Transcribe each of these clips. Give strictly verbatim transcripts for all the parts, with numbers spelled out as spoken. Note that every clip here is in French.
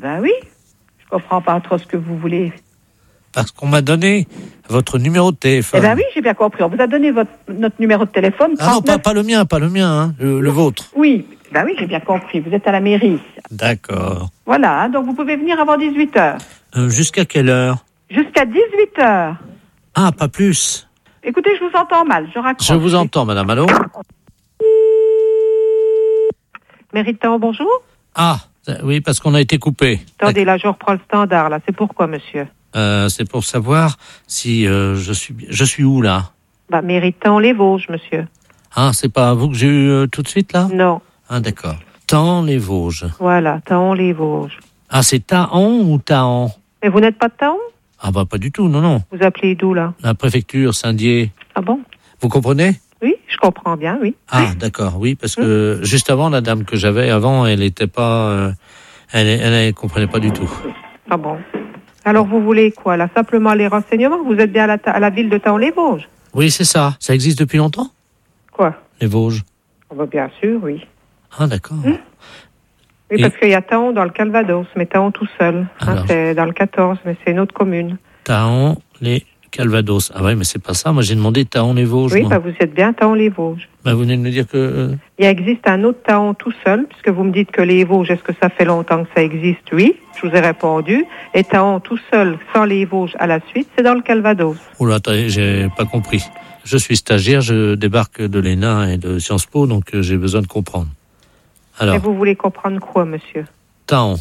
ben oui. Je comprends pas trop ce que vous voulez. Parce qu'on m'a donné votre numéro de téléphone. Eh ben oui, j'ai bien compris. On vous a donné votre, notre numéro de téléphone. Ah non, pas, pas le mien, pas le mien, hein, le, le vôtre. Oui, ben oui, j'ai bien compris. Vous êtes à la mairie. D'accord. Voilà, hein, donc vous pouvez venir avant dix-huit heures. Euh, jusqu'à quelle heure? Jusqu'à dix-huit heures. Ah, pas plus. Écoutez, je vous entends mal, je raccroche. Je vous entends, madame, allô? Méritant, bonjour. Ah, oui, parce qu'on a été coupé. Attendez, là, je reprends le standard, là. C'est pourquoi, monsieur? Euh, c'est pour savoir si euh, je suis je suis où, là? Bah, Méritant les Vosges, monsieur. Ah, c'est pas vous que j'ai eu euh, tout de suite, là? Non. Ah, d'accord. Taon les Vosges. Voilà, Taon les Vosges. Ah, c'est Taon ou Taon? Mais vous n'êtes pas de Taon? Ah, bah, pas du tout, non, non. Vous appelez d'où, là? La préfecture, Saint-Dié. Ah bon? Vous comprenez? Oui, je comprends bien, oui. Ah, d'accord, oui, parce que mmh. juste avant, la dame que j'avais avant, elle était pas... Euh, elle, elle, elle comprenait pas du tout. Ah bon? Alors, vous voulez quoi, là? Simplement les renseignements? Vous êtes bien à la, à la ville de Taon-les-Vosges? Oui, c'est ça. Ça existe depuis longtemps? Quoi? Les Vosges. Oh, bah, bien sûr, oui. Ah, d'accord. Mmh. Oui, Et... parce qu'il y a Taon dans le Calvados, mais Taon tout seul. Alors... Hein, c'est dans le quatorze, mais c'est une autre commune. Taon, les Calvados. Ah ouais, mais c'est pas ça. Moi, j'ai demandé Taon-les-Vosges. Oui, moi. bah, vous êtes bien Taon-les-Vosges. Bah, vous venez de me dire que... Euh... Il existe un autre Taon tout seul, puisque vous me dites que les Vosges, est-ce que ça fait longtemps que ça existe? Oui, je vous ai répondu. Et Taon tout seul, sans les Vosges à la suite, c'est dans le Calvados. Oula, attendez, j'ai pas compris. Je suis stagiaire, je débarque de l'E N A et de Sciences Po, donc euh, j'ai besoin de comprendre. Alors, et vous voulez comprendre quoi, monsieur? Taon,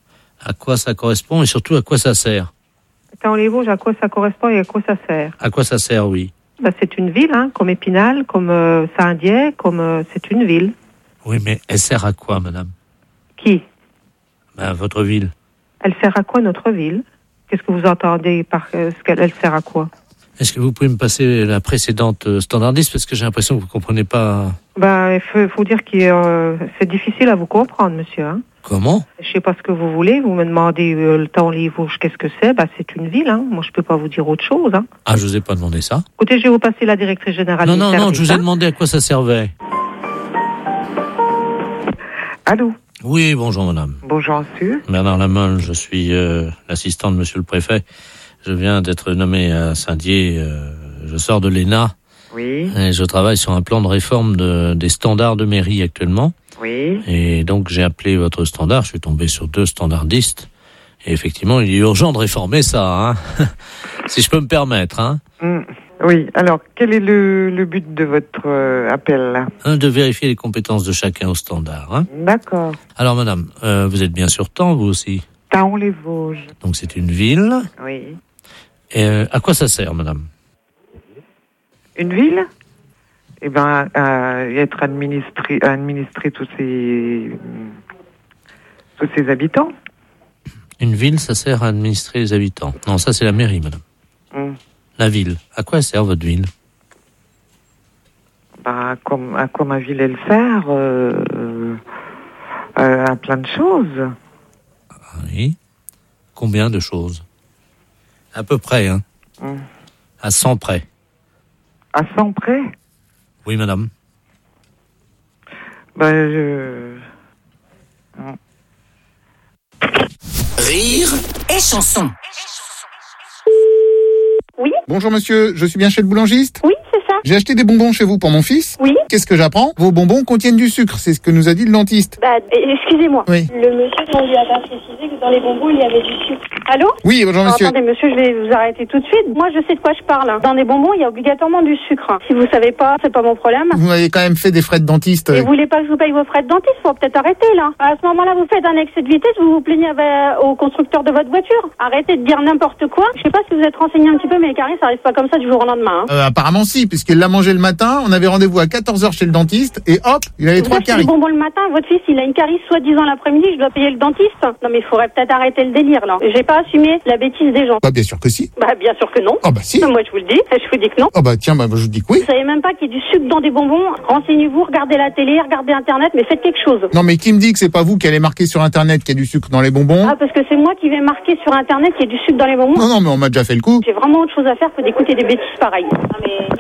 à quoi ça correspond et surtout à quoi ça sert? Taon-les-Vosges, à quoi ça correspond et à quoi ça sert? À quoi ça sert, oui. Bah, c'est une ville, hein, comme Épinal, comme euh, Saint-Dié, comme euh, c'est une ville. Oui, mais elle sert à quoi, madame? Qui? Ben, votre ville. Elle sert à quoi, notre ville? Qu'est-ce que vous entendez par euh, ce qu'elle elle sert à quoi? Est-ce que vous pouvez me passer la précédente euh, standardiste, parce que j'ai l'impression que vous comprenez pas. Ben, il faut, faut dire que euh, c'est difficile à vous comprendre, monsieur. Hein. Comment? Je sais pas ce que vous voulez. Vous me demandez euh, le Taon-les-Vosges, qu'est-ce que c'est? Ben, c'est une ville. Hein. Moi, je peux pas vous dire autre chose. Hein. Ah, je vous ai pas demandé ça. Écoutez, je vais vous passer la directrice générale. Non, du non, service, non, je vous ai hein. demandé à quoi ça servait. Allô? Oui, bonjour, madame. Bonjour, monsieur. Bernard Lamolle, je suis euh, l'assistant de monsieur le préfet. Je viens d'être nommé à Saint-Dié. Euh, je sors de l'E N A. Oui. Et je travaille sur un plan de réforme de, des standards de mairie actuellement. Oui. Et donc, j'ai appelé votre standard. Je suis tombé sur deux standardistes. Et effectivement, il est urgent de réformer ça, hein. Si je peux me permettre, hein. Mmh. Oui. Alors, quel est le, le but de votre euh, appel, là? Un, de vérifier les compétences de chacun au standard, hein. D'accord. Alors, madame, euh, vous êtes bien sur Taon, vous aussi? Taon-les-Vosges. Donc, c'est une ville. Oui. Et euh, à quoi ça sert, madame? Une ville? Eh ben, à être administré, à administrer tous ses, tous ses habitants. Une ville, ça sert à administrer les habitants. Non, ça, c'est la mairie, madame. Mmh. La ville. À quoi elle sert, votre ville? Bah, comme, à quoi ma ville, elle sert euh, euh, à plein de choses. Oui. Combien de choses? À peu près, hein. Mmh. À cent près. À cent près? Oui, madame. Bah, je... Rire et chanson. Oui. Bonjour monsieur, je suis bien chez le boulangiste? Oui, c'est ça. J'ai acheté des bonbons chez vous pour mon fils. Oui. Qu'est-ce que j'apprends? Vos bonbons contiennent du sucre, c'est ce que nous a dit le dentiste. Bah, excusez-moi. Oui. Le monsieur, on lui a pas précisé que dans les bonbons, il y avait du sucre. Allô? Oui, bonjour Alors, monsieur. attendez, monsieur, je vais vous arrêter tout de suite. Moi, je sais de quoi je parle. Dans les bonbons, il y a obligatoirement du sucre. Si vous savez pas, c'est pas mon problème. Vous m'avez quand même fait des frais de dentiste. Et vous voulez pas que je vous paye vos frais de dentiste? Faut peut-être arrêter, là. À ce moment-là, vous faites un excès de vitesse, vous vous plaignez avec, au constructeur de votre voiture. Arrêtez de dire n'importe quoi. Je sais pas si vous êtes renseigné un petit peu, mais les caries, ça arrive pas comme ça du jour au lendemain. Hein. Euh, apparemment si, puisqu'il l'a mangé le matin, on avait rendez-vous à quatorze heures chez le dentiste, et hop, il avait trois caries. Des bonbons le matin, votre fils, il a une carie soi-disant l'après-midi, je dois payer le dentiste. Non, mais il faudrait peut-être arrêter le délire, là. J'ai pas assumé la bêtise des gens. Bah bien sûr que si. Bah, bien sûr que non. Oh bah si. Moi, je vous le dis. Je vous dis que non. Oh bah tiens, bah je vous dis que oui. Vous savez même pas qu'il y a du sucre dans des bonbons. Renseignez-vous, regardez la télé, regardez Internet, mais faites quelque chose. Non mais qui me dit que c'est pas vous qui allez marquer sur Internet qu'il y a du sucre dans les bonbons? Ah, parce que c'est moi qui vais marquer sur Internet qu'il y a du sucre dans les bonbons. Non, non, mais on m'a déjà fait le coup. J'ai vraiment autre chose à faire que d'écouter des bêtises pareilles. Ah, mais il a eu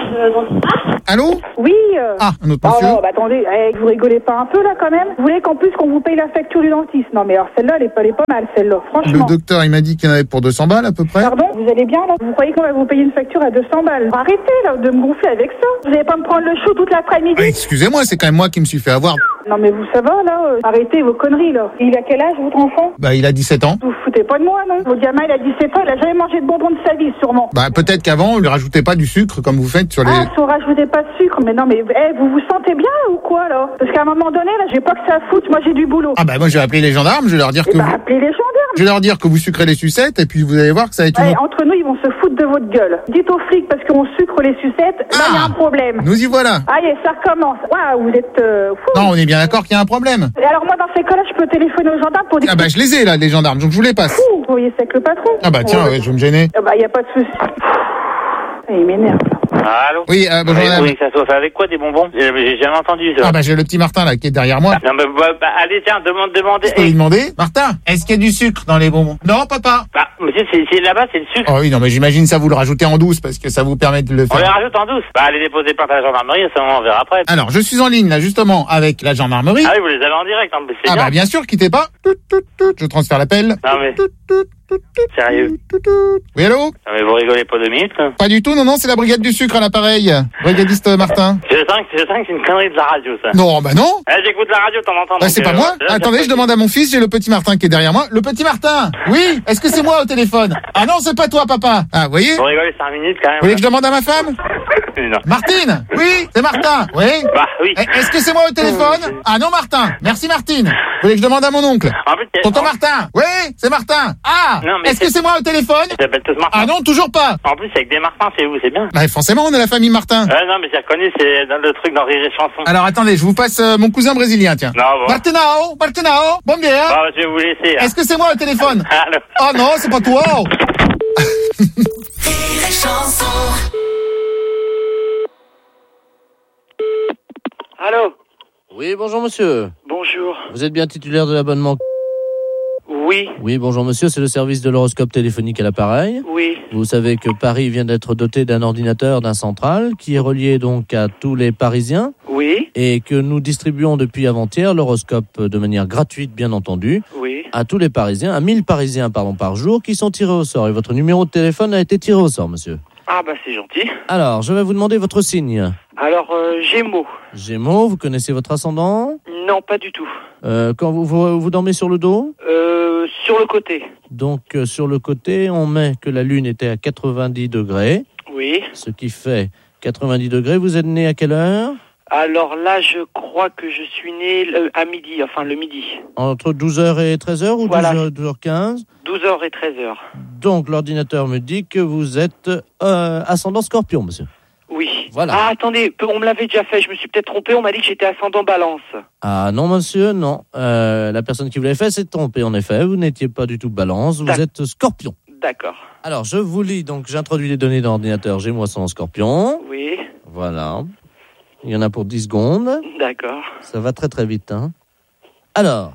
Euh, donc- Allô? Oui. Euh... Ah, un autre Oh monsieur. non, bah attendez, eh, vous rigolez pas un peu là quand même? Vous voulez qu'en plus qu'on vous paye la facture du dentiste? Non mais alors celle-là, elle est pas, elle est pas mal, celle-là, Le franchement. docteur, il m'a dit qu'il y en avait pour deux cents balles à peu près. Pardon? Vous allez bien là? Vous croyez qu'on va vous payer une facture à deux cents balles? Arrêtez là de me gonfler avec ça. Vous allez pas me prendre le chou toute l'après-midi? Ah, excusez-moi, c'est quand même moi qui me suis fait avoir. Non mais vous ça va là? euh, Arrêtez vos conneries là. Il a quel âge votre enfant? Bah, il a dix-sept ans. Vous vous foutez pas de moi non? Votre gamin il a dix-sept ans, il a jamais mangé de bonbons de sa vie sûrement. Bah, peut-être qu'avant, on lui rajoutait pas du sucre comme vous faites sur les... Ah, si on rajoutait pas de sucre, mais non mais eh, vous vous sentez bien ou quoi là? Parce qu'à un moment donné là, j'ai pas que ça à foutre, moi j'ai du boulot. Ah, bah, moi, je vais appeler les gendarmes, je vais leur dire Eh que bah vous... appelez les gendarmes. Je vais leur dire que vous sucrez les sucettes et puis vous allez voir que ça va être une... Eh, entre nous, ils vont se foutre de votre gueule. Dites aux flics parce qu'on sucre les sucettes, là il y a Ah, un problème. nous y voilà. Allez, ça recommence. Waouh, vous êtes euh, fous. Non, on est bien d'accord qu'il y a un problème. Et alors moi dans ces cas-là, je peux téléphoner aux gendarmes pour dire Ah, bah, je les ai là, les gendarmes, donc je vous les passe. fou. Vous voyez, c'est avec le patron. Ah, bah, tiens, Ouais. ouais, je vais me gêner. Ah bah y a pas de souci. Il m'énerve. Allô? Oui, euh, bonjour Oui, madame. oui, ça soit fait avec quoi, des bonbons? Euh, J'ai jamais entendu ça. Ah, bah, j'ai le petit Martin là qui est derrière moi. Non, mais bah, bah, allez, tiens, demande, demandez. Je peux lui demander. Martin, est-ce qu'il y a du sucre dans les bonbons? Non, papa. Bah, monsieur, c'est, c'est là-bas, c'est le sucre. Oh oui, non, mais j'imagine ça vous le rajoutez en douce parce que ça vous permet de le On les faire. rajoute en douce. Bah, allez déposer plainte à la gendarmerie, ça on verra après. Alors, je suis en ligne là justement avec la gendarmerie. Ah oui, vous les avez en direct, en plus, c'est Ah bien. bah bien sûr, quittez pas. Tout, tout, tout. Je transfère l'appel. Non, mais- Tout, tout, tout, tout, Sérieux? tout, tout. Oui, allô? Non, mais vous rigolez pas deux minutes, quoi. Pas du tout, non, non, c'est la brigade du sucre à l'appareil. Brigadiste Martin. Je sens que, je sens que c'est une connerie de la radio, ça. Non, bah non. Eh, j'écoute la radio de temps en temps. Bah, donc, c'est pas euh, moi. là, Attendez, ça je peut- demande à mon fils, j'ai le petit Martin qui est derrière moi. Le petit Martin. Oui, est-ce que c'est moi au téléphone? Ah non, c'est pas toi, papa. Ah, vous voyez? Vous rigolez cinq minutes, quand même. Vous voulez que je demande à ma femme? Non. Martine. Oui, c'est Martin. Oui. Bah, oui. Eh, Est-ce que c'est moi au téléphone? Ah non, Martin. Merci, Martine. Vous voulez que je demande à mon oncle? En plus, c'est- Tonton en- Martin. Oui, c'est Martin. Ah. Non, mais Est-ce que c'est- c'est moi au téléphone? ils s'appellent tous Martin. Ah non, toujours pas. En plus, avec des Martins, c'est vous, c'est bien. Bah, forcément, on est la famille Martin. Ouais, non, mais j'ai reconnu, c'est dans le truc dans Rire et Chanson. Alors, attendez, je vous passe euh, mon cousin brésilien, tiens. Non, bon. Martinao, Martinao, bon dia. Bon, je vais vous laisser, là. Est-ce que c'est moi au téléphone? Allô? Oh non, c'est pas toi. Allô? Oui, bonjour monsieur. Bonjour. Vous êtes bien titulaire de l'abonnement? Oui, Oui, bonjour monsieur, c'est le service de l'horoscope téléphonique à l'appareil. oui. Vous savez que Paris vient d'être doté d'un ordinateur, d'un central, qui est relié donc à tous les Parisiens Oui, et que nous distribuons depuis avant-hier l'horoscope de manière gratuite, bien entendu, oui. à tous les Parisiens, à mille Parisiens pardon, par jour, qui sont tirés au sort. Et votre numéro de téléphone a été tiré au sort, monsieur. Ah bah c'est gentil. Alors, je vais vous demander votre signe. Alors, euh, Gémeaux. Gémeaux, vous connaissez votre ascendant? Non, pas du tout. Euh, Quand vous, vous, vous dormez sur le dos? Euh, sur le côté. Donc, euh, sur le côté, on met que la Lune était à quatre-vingt-dix degrés, Oui. ce qui fait quatre-vingt-dix degrés. Vous êtes né à quelle heure? Alors là, je crois que je suis né le- à midi, enfin le midi. Entre douze heures et treize heures ou Voilà. douze heures, douze heures quinze? douze heures et treize heures. Donc, l'ordinateur me dit que vous êtes euh, ascendant Scorpion, monsieur. Oui. Voilà. Ah, attendez, on me l'avait déjà fait, je me suis peut-être trompé, on m'a dit que j'étais ascendant Balance. Ah non, monsieur, non. Euh, la personne qui vous l'a fait s'est trompée, en effet. Vous n'étiez pas du tout Balance, vous D'ac- êtes Scorpion. D'accord. Alors, je vous lis, donc j'introduis les données dans l'ordinateur Gémeaux ascendant Scorpion. Oui, Voilà. Il y en a pour dix secondes. d'accord. Ça va très très vite, hein. Alors,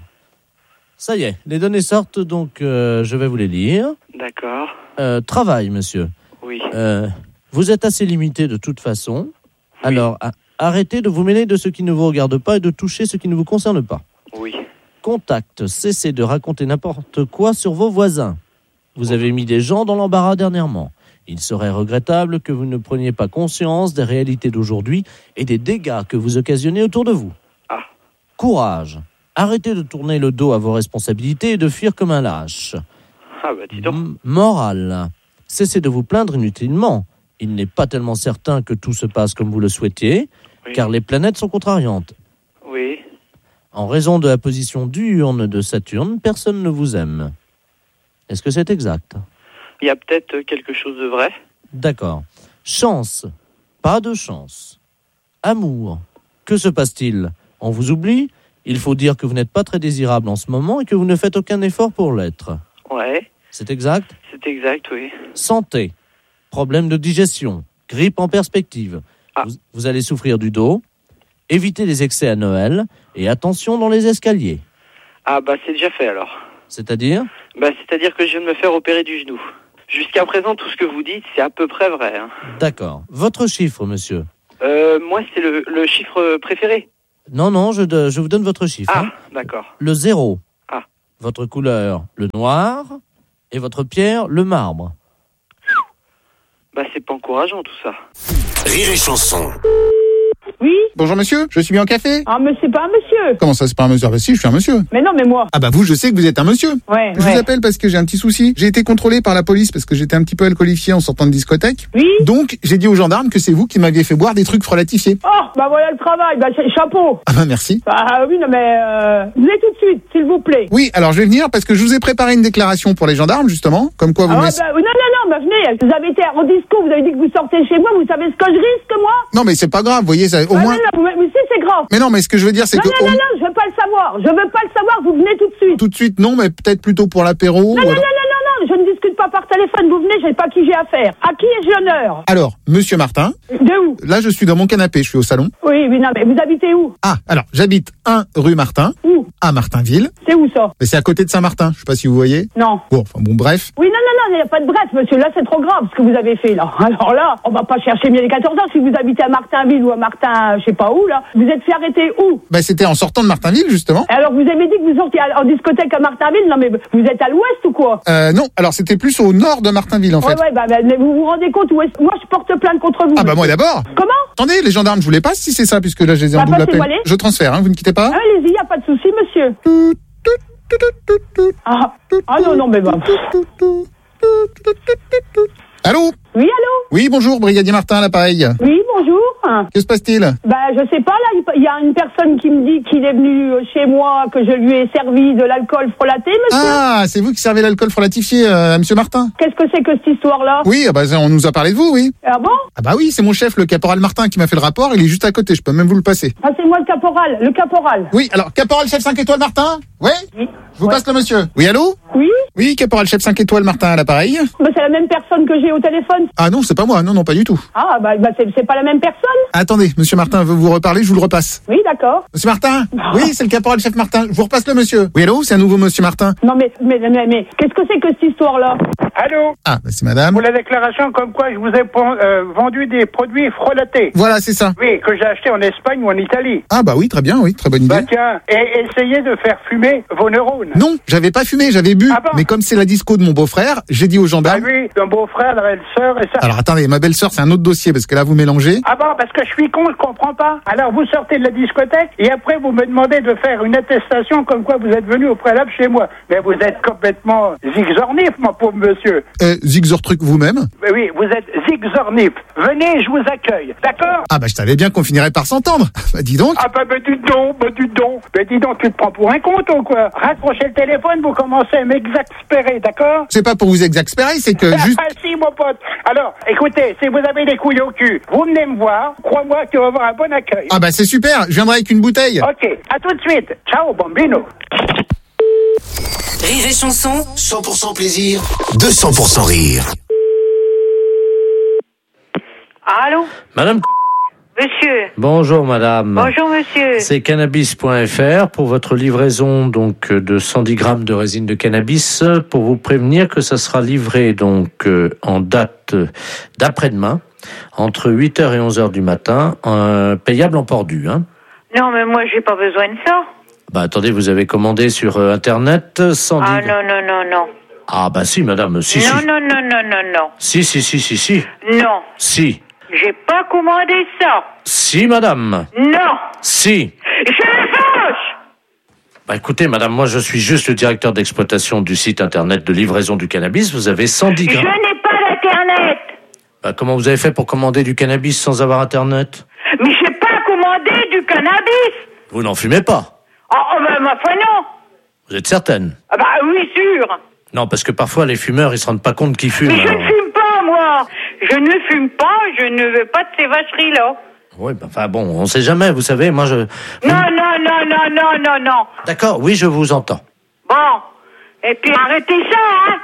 ça y est, les données sortent, donc euh, je vais vous les lire. D'accord. Euh, travail, monsieur. Oui. Euh, vous êtes assez limité de toute façon. Alors, a- arrêtez de vous mêler de ce qui ne vous regarde pas et de toucher ce qui ne vous concerne pas. Oui. Contact, cessez de raconter n'importe quoi sur vos voisins. Vous avez mis des gens dans l'embarras dernièrement. Il serait regrettable que vous ne preniez pas conscience des réalités d'aujourd'hui et des dégâts que vous occasionnez autour de vous. Ah. Courage. Arrêtez de tourner le dos à vos responsabilités et de fuir comme un lâche. Ah bah dis donc. M- morale. Cessez de vous plaindre inutilement. Il n'est pas tellement certain que tout se passe comme vous le souhaitiez, Oui. car les planètes sont contrariantes. Oui. En raison de la position diurne de Saturne, personne ne vous aime. Est-ce que c'est exact? Il y a peut-être quelque chose de vrai. D'accord. Chance. Pas de chance. Amour. Que se passe-t-il? On vous oublie? Il faut dire que vous n'êtes pas très désirable en ce moment et que vous ne faites aucun effort pour l'être. Ouais, C'est exact? c'est exact, oui. Santé. Problème de digestion. Grippe en perspective. Ah. Vous, vous allez souffrir du dos. Évitez les excès à Noël. Et attention dans les escaliers. Ah bah c'est déjà fait alors. C'est-à-dire? Bah c'est-à-dire que je viens de me faire opérer du genou. Jusqu'à présent, tout ce que vous dites, c'est à peu près vrai. Hein. D'accord. Votre chiffre, monsieur? Euh, moi, c'est le, le chiffre préféré. Non, non, je, de, je vous donne votre chiffre. Ah, hein. d'accord. Le zéro. Ah. Votre couleur, le noir. Et votre pierre, le marbre. Bah, c'est pas encourageant, tout ça. Rire et chanson. Oui. Bonjour monsieur, je suis bien au café. Ah, mais c'est pas un monsieur. Comment ça, c'est pas un monsieur? Ah bah si, je suis un monsieur. Mais non, mais moi. Ah bah vous, je sais que vous êtes un monsieur. Ouais, Je ouais. vous appelle parce que j'ai un petit souci. J'ai été contrôlé par la police parce que j'étais un petit peu alcoolifié en sortant de discothèque. Oui. Donc, j'ai dit aux gendarmes que c'est vous qui m'aviez fait boire des trucs frelatifiés. Oh, bah voilà le travail. Bah, c'est- chapeau. Ah bah merci. Bah oui, non, mais euh, venez tout de suite, s'il vous plaît. Oui, alors je vais venir parce que je vous ai préparé une déclaration pour les gendarmes, justement. Comme quoi vous Ah me ouais, laissez... bah, non, non, non, bah venez. Vous avez été en disco, vous avez dit que vous sortez chez moi, vous savez ce que je risque, moi? Non mais c'est pas grave, vous voyez, ça, au Ah, moins... non, non, vous- mais si, c'est grave. Mais non, mais ce que je veux dire, c'est Non, que... non, au- non, non, je veux pas le savoir. Je veux pas le savoir, vous venez tout de suite. Tout de suite, non, mais peut-être plutôt pour l'apéro. Non, ou non, alors- non, non, non, non, je ne discute pas par téléphone, vous venez, je sais pas qui j'ai affaire. À qui ai-je l'honneur? Alors, monsieur Martin, De où? là je suis dans mon canapé, je suis au salon. Oui, oui, non, mais vous habitez où? Ah, alors, j'habite un rue Martin, Où? à Martinville. C'est où ça? Mais c'est à côté de Saint-Martin, je sais pas si vous voyez. Non. Bon, enfin bon, bref. Oui, non, non, non, il n'y a pas de bref, monsieur. Là, c'est trop grave ce que vous avez fait, là. Alors là, on va pas chercher mieux les quatorze heures. Si vous habitez à Martinville ou à Martin, je sais pas où, là. Vous êtes fait arrêter où? Bah c'était en sortant de Martinville, justement. Alors, vous avez dit que vous sortiez à- en discothèque à Martinville. Non, mais vous êtes à l'ouest ou quoi? Euh, non, alors c'était plus au nord de Martinville, en fait. Ouais, ouais, bah, bah, mais vous vous rendez compte où est Moi, je porte plainte contre vous. Ah bah moi d'abord. Comment? Attendez, les gendarmes, je vous les passe si c'est ça, puisque là je les ai en Bah, double appel. passez-moi les. Je transfère, hein, vous ne quittez pas. Ah, allez-y, y a pas de souci, monsieur. Tout, tout, tout, tout, tout, Ah, ah non, non, mais bah. tout, tout, tout, tout, tout, tout, tout. Allô? Oui, allô? Oui, bonjour, brigadier Martin, à l'appareil. Oui, bonjour. Que se passe-t-il? Bah, je sais pas, là, il y a une personne qui me dit qu'il est venu euh, chez moi, que je lui ai servi de l'alcool frelaté, monsieur. Ah, c'est vous qui servez l'alcool frelatifié euh, à monsieur Martin? Qu'est-ce que c'est que cette histoire-là? Oui, ah bah, on nous a parlé de vous, oui. Ah bon? Ah bah oui, c'est mon chef, le caporal Martin, qui m'a fait le rapport, il est juste à côté, je peux même vous le passer. Ah, c'est moi le caporal, le caporal. Oui, alors, caporal chef cinq étoiles Martin? Oui? Oui. Je vous Ouais. passe le monsieur. Oui, allô? Oui? Oui, caporal chef cinq étoiles Martin à l'appareil. Bah, c'est la même personne que j'ai au téléphone. Ah non, c'est pas moi, non, non, pas du tout. Ah, bah, bah c'est, c'est pas la même personne? Attendez, monsieur Martin veut vous reparler, je vous le repasse. Oui, d'accord. Monsieur Martin? Oui, c'est le caporal chef Martin, je vous repasse le monsieur. Oui, allô, c'est un nouveau monsieur Martin. Non, mais, mais, mais, mais, qu'est-ce que c'est que cette histoire-là? Allô? Ah, bah c'est madame. Pour la déclaration comme quoi je vous ai euh, vendu des produits frelatés. Voilà, c'est ça. Oui, que j'ai acheté en Espagne ou en Italie. Ah bah oui, très bien, oui, très bonne idée. Bah tiens, et essayez de faire fumer vos neurones. Non, j'avais pas fumé, j'avais bu. Ah bon? Mais comme c'est la disco de mon beau-frère, j'ai dit aux Ah gendarmes... oui, ton beau-frère, la belle-sœur et ça. Alors attendez, ma belle-sœur, c'est un autre dossier, parce que là, vous mélangez. Ah bon, parce que je suis con, je comprends pas. Alors vous sortez de la discothèque et après vous me demandez de faire une attestation comme quoi vous êtes venu au préalable chez moi. Mais vous êtes complètement zigzornif, mon pauvre monsieur. Euh, zigzor truc vous-même. Mais oui, vous êtes zigzornif. Venez, je vous accueille. D'accord? Ah bah je savais bien qu'on finirait par s'entendre. Bah dis donc. Ah bah, bah dis donc, bah dis donc, bah dis donc, tu te prends pour un compte ou quoi? Raccrochez le téléphone, vous commencez à m'exaspérer, d'accord? C'est pas pour vous exaspérer, c'est que juste... Ah si, mon pote. Alors, écoutez, si vous avez des couilles au cul, vous venez me voir, crois-moi qu'il va y avoir un bon accueil. Ah bah c'est super, je viendrai avec une bouteille. Ok, à tout de suite. Ciao, bambino. Rire et chanson, cent pour cent plaisir, deux cents pour cent rire. Allô? Madame, Monsieur. bonjour madame. Bonjour, monsieur. C'est cannabis point F R pour votre livraison donc de cent dix grammes de résine de cannabis, pour vous prévenir que ça sera livré donc euh, en date d'après-demain entre huit heures et onze heures du matin, euh, payable en port dû, hein. Non, mais moi, j'ai pas besoin de ça. Bah attendez, vous avez commandé sur euh, internet cent dix Ah, non, non, non, non. Ah bah si madame, si non, si. non, non, non, non, non. Si si si si si. Non. Si. J'ai pas commandé ça. Si madame. Non. Si. Je le fâche. Bah écoutez madame, moi je suis juste le directeur d'exploitation du site internet de livraison du cannabis, vous avez cent dix Je grammes. n'ai pas d'internet. Bah comment vous avez fait pour commander du cannabis sans avoir internet? Mais j'ai pas commandé du cannabis. Vous n'en fumez pas? Oh, oh ben, ma foi, non. Vous êtes certaine? Ah bah oui, sûr. Non, parce que parfois les fumeurs ils se rendent pas compte qu'ils fument. Mais je alors. ne fume pas, moi. Je ne fume pas, je ne veux pas de ces vacheries-là. Oui, bah, enfin bon, on sait jamais, vous savez, moi je... Non, non, non, non, non, non, non. D'accord, oui, je vous entends. Bon. Et puis arrêtez ça, hein.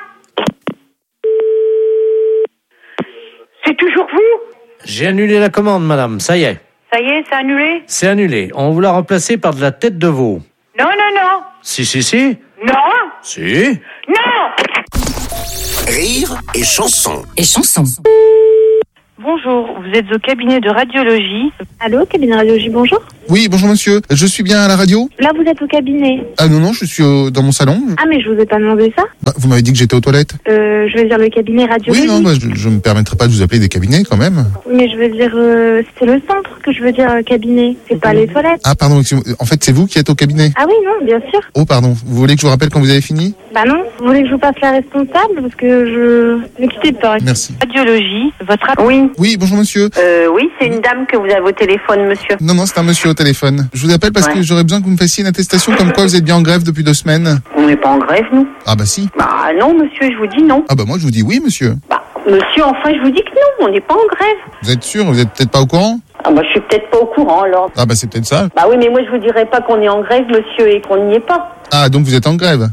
C'est toujours vous? J'ai annulé la commande, madame, ça y est. Ça y est, c'est annulé? C'est annulé. On vous l'a remplacé par de la tête de veau. Non, non, non. Si, si, si. Non. Si. Non. Rire et chanson. Et chanson. Bonjour, vous êtes au cabinet de radiologie. Allô, cabinet de radiologie, bonjour. Oui, bonjour monsieur. Je suis bien à la radio? Là, vous êtes au cabinet. Ah non, non, je suis au- dans mon salon. Ah, mais je vous ai pas demandé ça. Bah, vous m'avez dit que j'étais aux toilettes. Euh, je veux dire le cabinet radiologie. Oui, non, bah, je, je me permettrai pas de vous appeler des cabinets quand même. Oui, mais je veux dire, euh, c'est le centre que je veux dire euh, cabinet. C'est pas les toilettes. Ah pardon, excusez-moi. En fait c'est vous qui êtes au cabinet. Ah oui, non, bien sûr. Oh pardon, vous voulez que je vous rappelle quand vous avez fini? Bah non. Vous voulez que je vous passe la responsable parce que je... Ne quittez pas. Merci. Radiologie, votre app- Oui. Oui, bonjour monsieur. Euh, oui, c'est une dame que vous avez au téléphone, monsieur. Non, non, c'est un monsieur au téléphone. Je vous appelle parce Ouais. que j'aurais besoin que vous me fassiez une attestation comme quoi vous êtes bien en grève depuis deux semaines. On n'est pas en grève, nous. Ah bah si. Bah non, monsieur, je vous dis non. Ah bah moi je vous dis oui monsieur. Bah, monsieur, enfin, je vous dis que non, on n'est pas en grève. Vous êtes sûr? Vous êtes peut-être pas au courant? Ah bah, je suis peut-être pas au courant, alors. Ah bah c'est peut-être ça. Bah oui, mais moi, je vous dirais pas qu'on est en grève, monsieur, et qu'on n'y est pas. Ah donc vous êtes en grève?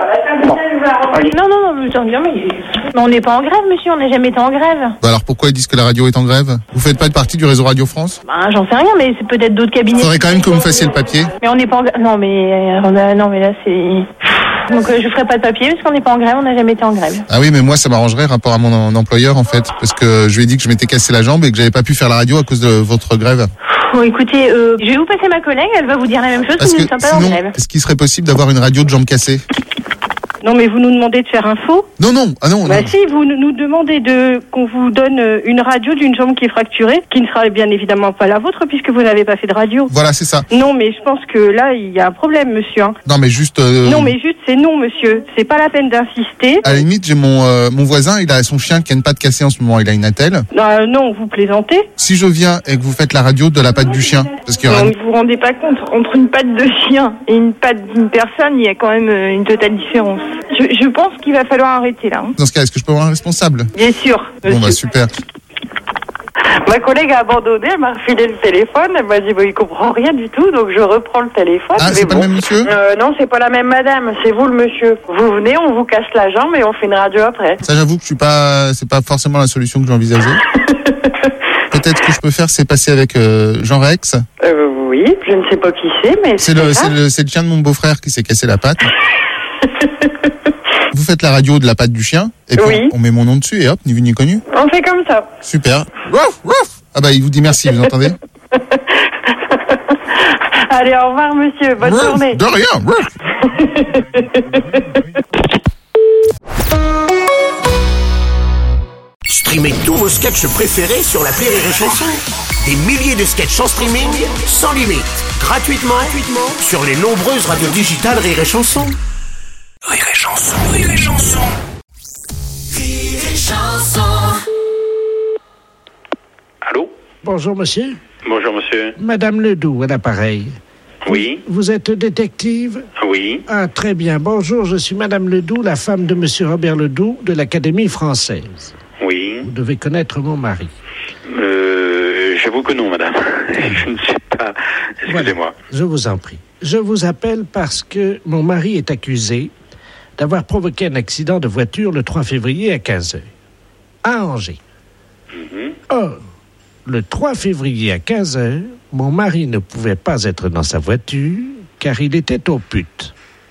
Non, non, non, monsieur, mais... mais on n'est pas en grève, monsieur, on n'a jamais été en grève. Bah alors pourquoi ils disent que la radio est en grève? Vous faites pas partie du réseau Radio France? Bah, j'en sais rien, mais c'est peut-être d'autres cabinets. Faudrait quand même que vous me fassiez le papier. Mais on n'est pas en grève. Non, mais, euh, on a- non, mais là, c'est... Donc, euh, je ferai pas de papier parce qu'on n'est pas en grève, on n'a jamais été en grève. Ah oui, mais moi ça m'arrangerait rapport à mon en- employeur en fait, parce que je lui ai dit que je m'étais cassé la jambe et que j'avais pas pu faire la radio à cause de votre grève. Bon, écoutez, euh, je vais vous passer ma collègue, elle va vous dire la même chose, Parce nous que ne sommes pas en sinon, grève. est-ce qu'il serait possible d'avoir une radio de jambes cassées? Non, mais vous nous demandez de faire un faux? Non, non, ah non, Bah non. si, vous nous nous demandez de qu'on vous donne euh, une radio d'une jambe qui est fracturée, qui ne sera bien évidemment pas la vôtre puisque vous n'avez pas fait de radio. Voilà, c'est ça. Non, mais je pense que là, il y a un problème, monsieur. hein. Non, mais juste. euh, Non, mais juste, c'est non, monsieur. C'est pas la peine d'insister. À la limite, j'ai mon euh, mon voisin, il a son chien qui a une patte cassée en ce moment, il a une attelle. Euh, non, vous plaisantez. Si je viens et que vous faites la radio de la patte du chien, parce qu'il y aura Non, une- mais vous vous rendez pas compte, entre une patte de chien et une patte d'une personne, il y a quand même euh, une totale différence. Je, je pense qu'il va falloir arrêter là. hein. dans ce cas, est-ce que je peux avoir un responsable? Bien sûr. Bon bah super. Ma collègue a abandonné, elle m'a refilé le téléphone, elle m'a dit, bah, il comprend rien du tout, donc je reprends le téléphone. Ah, mais c'est pas bon. le même monsieur? Euh, non, c'est pas la même madame, c'est vous le monsieur. Vous venez, on vous casse la jambe et on fait une radio après. Ça, j'avoue que je suis pas, c'est pas forcément la solution que j'ai envisagée. Peut-être que je peux faire, c'est passer avec euh, Jean Rex. Euh, oui, je ne sais pas qui c'est, mais C'est le, c'est le, c'est le chien de mon beau-frère qui s'est cassé la patte. Vous faites la radio de la patte du chien, et puis Oui. on met mon nom dessus, et hop, ni vu ni connu. On fait comme ça. Super. Rouf, rouf. Ah bah, il vous dit merci, vous entendez? Allez, au revoir monsieur, bonne Rouf, journée. de rien. Rouf. Streamez tous vos sketchs préférés sur l'appli Rire et Chanson. Des milliers de sketchs en streaming, sans limite, gratuitement, gratuitement sur les nombreuses radios digitales Rire et Chanson. Rire et Chanson, Rire et Chanson. Rire et Chanson. Allô? Bonjour, monsieur. Bonjour, monsieur. Madame Ledoux, à l'appareil. Oui, Vous êtes détective? oui. Ah, très bien. Bonjour, je suis Madame Ledoux, la femme de monsieur Robert Ledoux de l'Académie française. Oui. Vous devez connaître mon mari. Euh, j'avoue que non, madame. Je ne sais pas. Excusez-moi. Je vous en prie. Je vous appelle parce que mon mari est accusé d'avoir provoqué un accident de voiture le trois février à quinze heures, à Angers. Mhm. Or, le trois février à quinze heures, mon mari ne pouvait pas être dans sa voiture car il était au pute.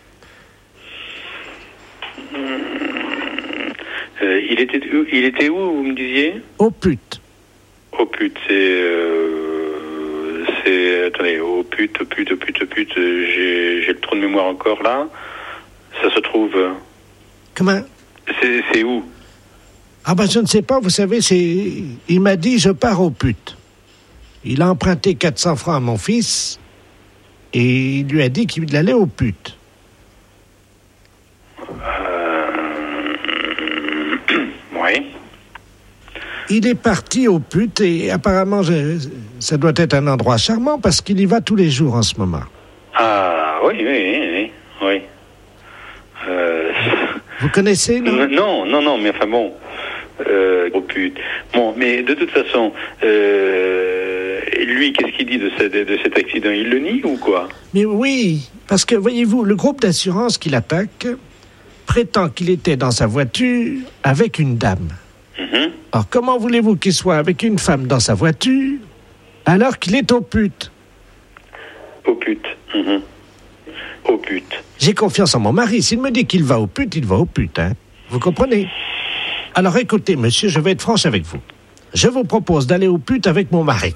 Euh, il était où, il était où, vous me disiez? Au pute. Au pute, c'est... Euh, c'est... Attendez, au pute, au pute, au pute, au pute, euh, j'ai, j'ai le trou de mémoire encore là. Ça se trouve... euh, Comment? C'est, c'est où? Ah ben je ne sais pas, vous savez, c'est... Il m'a dit je pars au pute. Il a emprunté quatre cents francs à mon fils et il lui a dit qu'il allait au pute. Oui. Il est parti au pute et apparemment je- ça doit être un endroit charmant parce qu'il y va tous les jours en ce moment. Ah, oui, oui, oui, oui. oui. Euh... Vous connaissez, non? Non, non, non, mais enfin bon... Euh, au pute. Bon, mais de toute façon, euh, lui, qu'est-ce qu'il dit de, ce- de, de cet accident? Il le nie ou quoi? Mais oui, parce que voyez-vous, le groupe d'assurance qui l'attaque prétend qu'il était dans sa voiture avec une dame. Mhm. Alors comment voulez-vous qu'il soit avec une femme dans sa voiture alors qu'il est au pute? Au pute. Mhm. Au pute. J'ai confiance en mon mari. S'il me dit qu'il va au pute, il va au pute, hein. Vous comprenez? Alors écoutez, monsieur, je vais être franche avec vous. Je vous propose d'aller aux putes avec mon mari.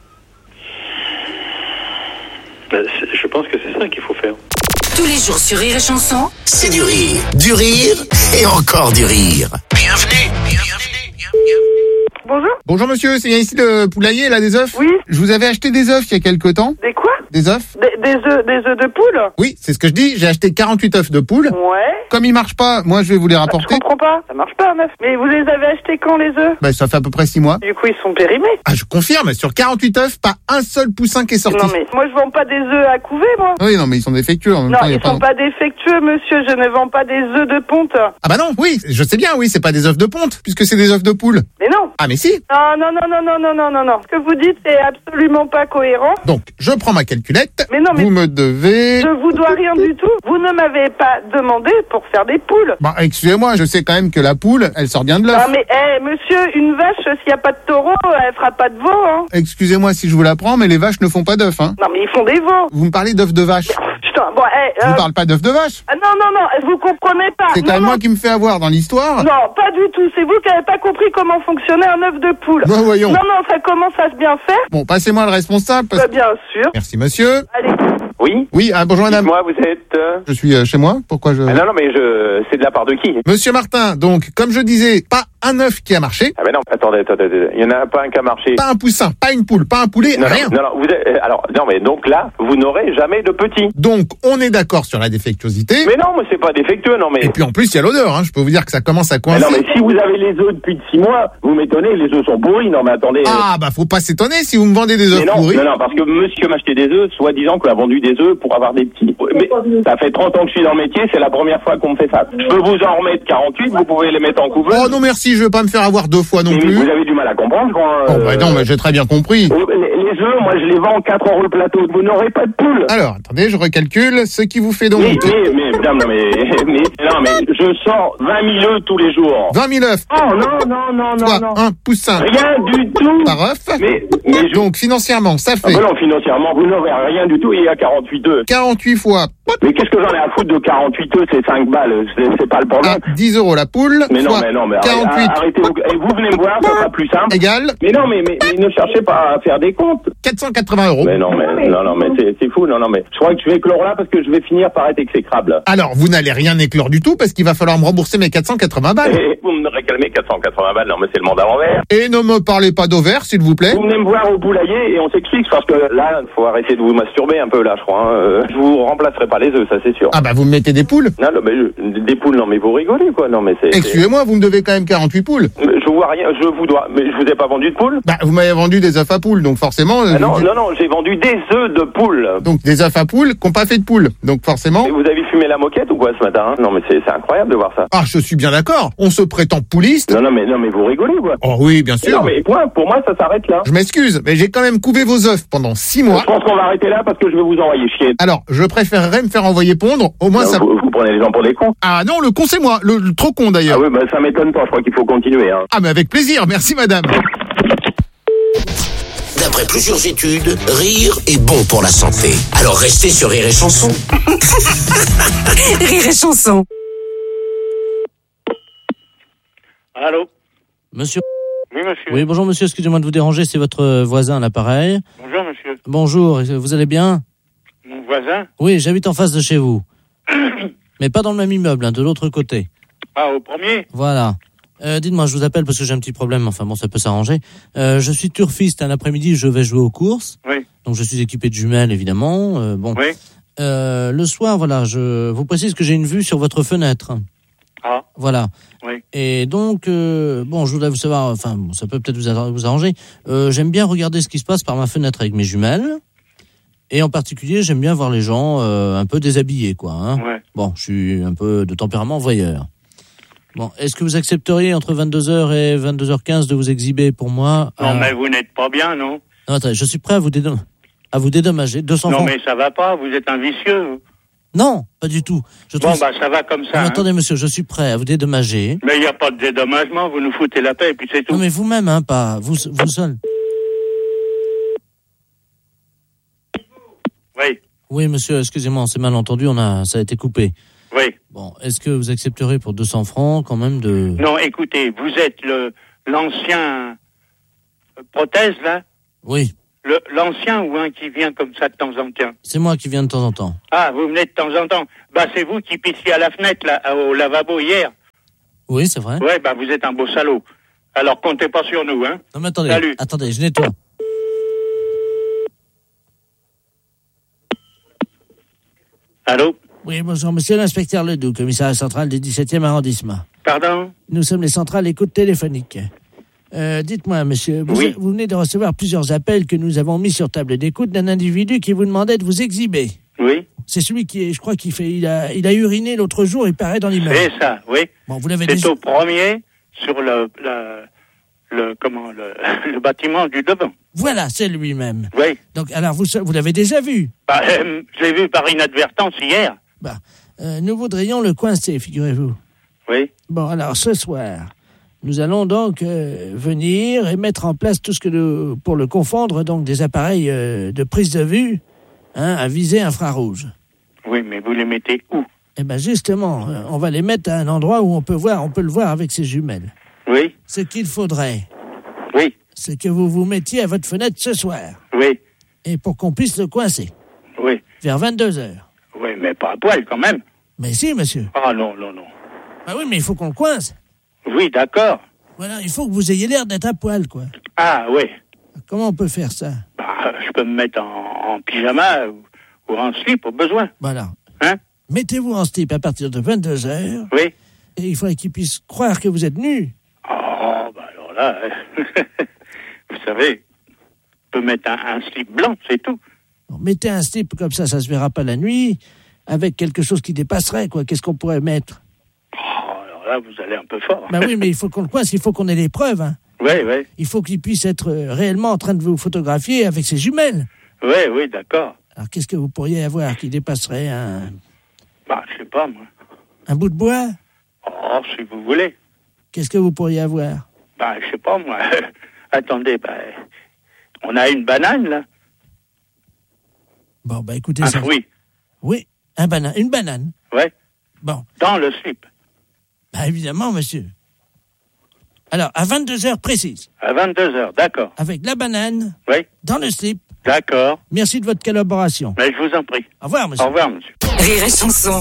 Ben, je pense que c'est ça qu'il faut faire. Tous les jours sur Rire et Chanson, c'est du rire, du rire et encore du rire. Bienvenue, bienvenue, bienvenue. Bonjour. Bonjour monsieur, c'est bien ici le poulailler là des œufs? Oui. Je vous avais acheté des œufs il y a quelque temps. Des quoi? Des œufs? Des, des œufs, des œufs de poule? Oui, c'est ce que je dis, j'ai acheté quarante-huit œufs de poule. Ouais. Comme ils marchent pas, moi je vais vous les rapporter. Je comprends pas, ça marche pas un œuf. Mais vous les avez achetés quand les œufs? Bah ça fait à peu près six mois. Du coup ils sont périmés. Ah je confirme, sur quarante-huit œufs, pas un seul poussin qui est sorti. Non mais moi je vends pas des œufs à couver moi. Oui non mais ils sont défectueux en même Non temps. ils pas... sont pas défectueux monsieur, je ne vends pas des œufs de ponte. Ah bah non, oui, je sais bien, oui, c'est pas des œufs de ponte, puisque c'est des œufs de poule. Mais non. Ah mais si. Non non non non non non non non non. Ce que vous dites c'est absolument pas cohérent. Donc je prends ma calculette. Mais non mais vous me devez. Je vous dois rien du tout. Vous ne m'avez pas demandé pour faire des poules. Bah excusez-moi, je sais quand même que la poule, elle sort bien de l'œuf. Ah mais eh monsieur, une vache s'il y a pas de taureau, elle fera pas de veau hein. Excusez-moi si je vous l'apprends, mais les vaches ne font pas d'œufs hein. Non mais ils font des veaux. Vous me parlez d'œufs de vache. Putain, bon eh Je euh... vous parle pas d'œufs de vache. Ah, non non non, vous comprenez pas. C'est quand non, même non. moi qui me fais avoir dans l'histoire. Non, pas du tout. C'est vous qui n'avez pas compris comment fonctionnait un œuf de poule. Bon, voyons. Non, non, ça commence à se bien faire. Bon, passez-moi le responsable. Parce... Bah, bien sûr. Merci, monsieur. Allez. Oui. Oui, ah, bonjour madame. Moi, vous êtes. Euh... Je suis euh, chez moi. Pourquoi je. Ah, non, non, mais je. C'est de la part de qui? Monsieur Martin. Donc, comme je disais, pas un œuf qui a marché. Ah, ben non, attendez, attendez, attendez. Il y en a pas un qui a marché. Pas un poussin, pas une poule, pas un poulet, non, rien. Non, non, vous êtes, alors, non, mais donc là, vous n'aurez jamais de petits. Donc, on est d'accord sur la défectuosité. Mais non, mais c'est pas défectueux, non, mais. Et puis en plus, il y a l'odeur, hein. Je peux vous dire que ça commence à coincer. Mais non, mais si vous avez les œufs depuis six mois, vous m'étonnez, les œufs sont pourris. Non, mais attendez. Ah, bah, faut pas s'étonner si vous me vendez des œufs non, pourris. Non, non, parce que monsieur m'a acheté des œufs, soi-disant qu'il a vendu des œufs pour avoir des petits. Mais ça fait trente ans que je suis dans le métier, c'est la première fois qu'on me fait ça. Je peux vous en remettre quarante-huit, vous pouvez les mettre en couveuse. Oh non, merci, je veux pas me faire avoir deux fois non mais plus. Vous avez du mal à comprendre, quoi. Oh, bah non, mais j'ai très bien compris. Les, les œufs, moi, je les vends quatre euros le plateau. Vous n'aurez pas de poule. Alors, attendez, je recalcule. Ce qui vous fait donc. Mais, mais, mais, non, non, mais, mais, non, mais, je sors vingt mille œufs tous les jours. vingt mille œufs. Oh, non, non, non, non, Soit non. un poussin. Rien du tout. Par œuf. Mais, mais je... Donc, financièrement, ça fait. Ah, ben non, financièrement, vous n'aurez rien du tout. Il y a quarante-huit œufs. quarante-huit fois. Mais qu'est-ce que j'en ai à foutre de quarante-huit œufs, c'est cinq balles, c'est, c'est pas le problème. Ah, dix euros la poule. Mais non, mais non, mais quarante-huit. Arrêtez, vous, et vous venez me voir, ça sera plus simple. Égal. Mais non, mais, mais, mais ne cherchez pas à faire des comptes. quatre cent quatre-vingts euros. Mais non, mais, non, non, mais c'est, c'est fou, non, non, mais je crois que je vais éclore là parce que je vais finir par être exécrable. Alors, vous n'allez rien éclore du tout parce qu'il va falloir me rembourser mes quatre cent quatre-vingts balles. Et vous me réclamez quatre cent quatre-vingts balles, non, mais c'est le monde à l'envers. Et ne me parlez pas d'ovaire, s'il vous plaît. Vous venez me voir au poulailler et on s'explique parce que là, faut arrêter de vous masturber un peu là, je crois. Hein. Euh, je vous remplacerai pas les œufs, ça c'est sûr. Ah bah vous me mettez des poules. Non, non, mais je, des poules, non, mais vous rigolez quoi, non, mais c'est. Excusez-moi, vous me devez quand même quarante-huit poules. Je vois rien, je vous dois, mais je vous ai pas vendu de poules. Bah vous m'avez vendu des œufs à poules, donc forcément. Ah non, vous... non, non, j'ai vendu des œufs de poules. Donc des œufs à poules qui n'ont pas fait de poules, donc forcément. Et vous avez fumé la moquette ou quoi ce matin? Hein? Non, mais c'est, c'est incroyable de voir ça. Ah, je suis bien d'accord. On se prétend pouliste. Non, non, mais non, mais vous rigolez quoi. Oh oui, bien sûr. Non, mais point. Pour moi, ça s'arrête là. Je m'excuse, mais j'ai quand même couvé vos œufs pendant six mois. Je pense qu'on va arrêter là parce que je vais vous envoyer chier. Alors, je préférerais me faire envoyer pondre. Au moins non, ça. Vous, vous prenez les gens pour des cons. Ah non, le con c'est moi, le, le trop con d'ailleurs. Ah oui, bah ça m'étonne pas. Je crois qu'il faut continuer. Hein. Ah mais avec plaisir, merci madame. D'après plusieurs études, rire est bon pour la santé. Alors restez sur Rire et Chanson. Rire et Chanson. Allô? Monsieur. Oui, monsieur. Oui, bonjour monsieur, excusez-moi de vous déranger, c'est votre voisin à l'appareil. Bonjour, monsieur. Bonjour, vous allez bien? Mon voisin? Oui, j'habite en face de chez vous. Mais pas dans le même immeuble, hein, de l'autre côté. Ah, au premier? Voilà. Euh, dites-moi, je vous appelle parce que j'ai un petit problème, enfin bon, ça peut s'arranger. Euh, je suis turfiste, un après-midi, je vais jouer aux courses. Oui. Donc je suis équipé de jumelles, évidemment. Euh, bon. Oui. Euh, le soir, voilà, je vous précise que j'ai une vue sur votre fenêtre. Ah. Voilà. Oui. Et donc, euh, bon, je voudrais vous savoir, enfin, bon, ça peut peut-être vous, arr- vous arranger. Euh, j'aime bien regarder ce qui se passe par ma fenêtre avec mes jumelles. Et en particulier, j'aime bien voir les gens euh, un peu déshabillés, quoi. Hein. Ouais. Bon, je suis un peu de tempérament voyeur. Bon, est-ce que vous accepteriez entre vingt-deux heures et vingt-deux heures quinze de vous exhiber pour moi? Non, euh... mais vous n'êtes pas bien, non? Non, attendez, je suis prêt à vous, dédom... à vous dédommager. deux cents non, francs. mais ça va pas, vous êtes un vicieux. Vous. Non, pas du tout. Je bon, trouve... bah ça va comme ça. Non, hein. attendez, monsieur, je suis prêt à vous dédommager. Mais il n'y a pas de dédommagement, vous nous foutez la paix et puis c'est tout. Non, mais vous-même, hein, pas vous, vous seul. Oui. Oui, monsieur, excusez-moi, on s'est mal entendu, on a, ça a été coupé. Oui. Bon, est-ce que vous accepterez pour deux cents francs quand même de... Non, écoutez, vous êtes le l'ancien prothèse, là? Oui. Le, l'ancien ou un qui vient comme ça de temps en temps? C'est moi qui viens de temps en temps. Ah, vous venez de temps en temps. Bah, c'est vous qui pissiez à la fenêtre, là, au lavabo hier. Oui, c'est vrai. Ouais, bah, vous êtes un beau salaud. Alors, comptez pas sur nous, hein. Non, mais attendez. Salut. Attendez, je nettoie. Allô? Oui, bonjour, monsieur l'inspecteur Ledoux, commissariat central du dix-septième arrondissement. Pardon? Nous sommes les centrales écoute téléphonique. Euh, dites-moi, monsieur, vous, Oui. vous venez de recevoir plusieurs appels que nous avons mis sur table d'écoute d'un individu qui vous demandait de vous exhiber. Oui. C'est celui qui est, je crois qu'il fait, il a, il a uriné l'autre jour, il paraît dans l'immeuble. C'est ça, oui. Bon, vous l'avez C'est déjà... au premier, sur le, le, le, comment, le, le bâtiment du devant. Voilà, c'est lui-même. Oui. Donc, alors, vous, vous l'avez déjà vu? Bah, euh, je l'ai vu par inadvertance hier. Bah, euh, nous voudrions le coincer, figurez-vous. Oui. Bon, alors, ce soir, nous allons donc euh, venir et mettre en place tout ce que nous, pour le confondre, donc des appareils euh, de prise de vue, hein, à visée infrarouge. Oui, mais vous les mettez où? Eh ben justement, euh, on va les mettre à un endroit où on peut voir, on peut le voir avec ses jumelles. Oui. Ce qu'il faudrait, Oui. c'est que vous vous mettiez à votre fenêtre ce soir. Oui. Et pour qu'on puisse le coincer. Oui. Vers vingt-deux heures. Oui, mais pas à poil quand même. Mais si, monsieur. Ah non, non, non. Ah oui, mais il faut qu'on le coince. Oui, d'accord. Voilà, il faut que vous ayez l'air d'être à poil, quoi. Ah oui. Comment on peut faire ça? Bah, je peux me mettre en, en pyjama ou, ou en slip au besoin. Voilà. Hein? Mettez-vous en slip à partir de vingt-deux heures. Oui. Et il faudrait qu'il puisse croire que vous êtes nu. Oh, bah alors là, vous savez, on peut mettre un, un slip blanc, c'est tout. Bon, mettez un slip comme ça, ça se verra pas la nuit, avec quelque chose qui dépasserait, quoi. Qu'est-ce qu'on pourrait mettre? Oh, alors là, vous allez un peu fort. Ben oui, mais il faut qu'on le coince, il faut qu'on ait les preuves, hein. Oui, oui. Il faut qu'il puisse être euh, réellement en train de vous photographier avec ses jumelles. Oui, oui, d'accord. Alors, qu'est-ce que vous pourriez avoir qui dépasserait un... Bah, je sais pas, moi. Un bout de bois? Oh, si vous voulez. Qu'est-ce que vous pourriez avoir? Bah, je sais pas, moi. Attendez, bah, on a une banane, là. Bon, bah, écoutez Un ça. fruit. Oui, un banane, une banane. Ouais. Bon. Dans le slip. Bah, évidemment, monsieur. Alors, à vingt-deux heures précises. À vingt-deux heures, d'accord. Avec la banane. Oui. Dans le slip. D'accord. Merci de votre collaboration. Mais je vous en prie. Au revoir, monsieur. Au revoir, monsieur. Rire et chanson.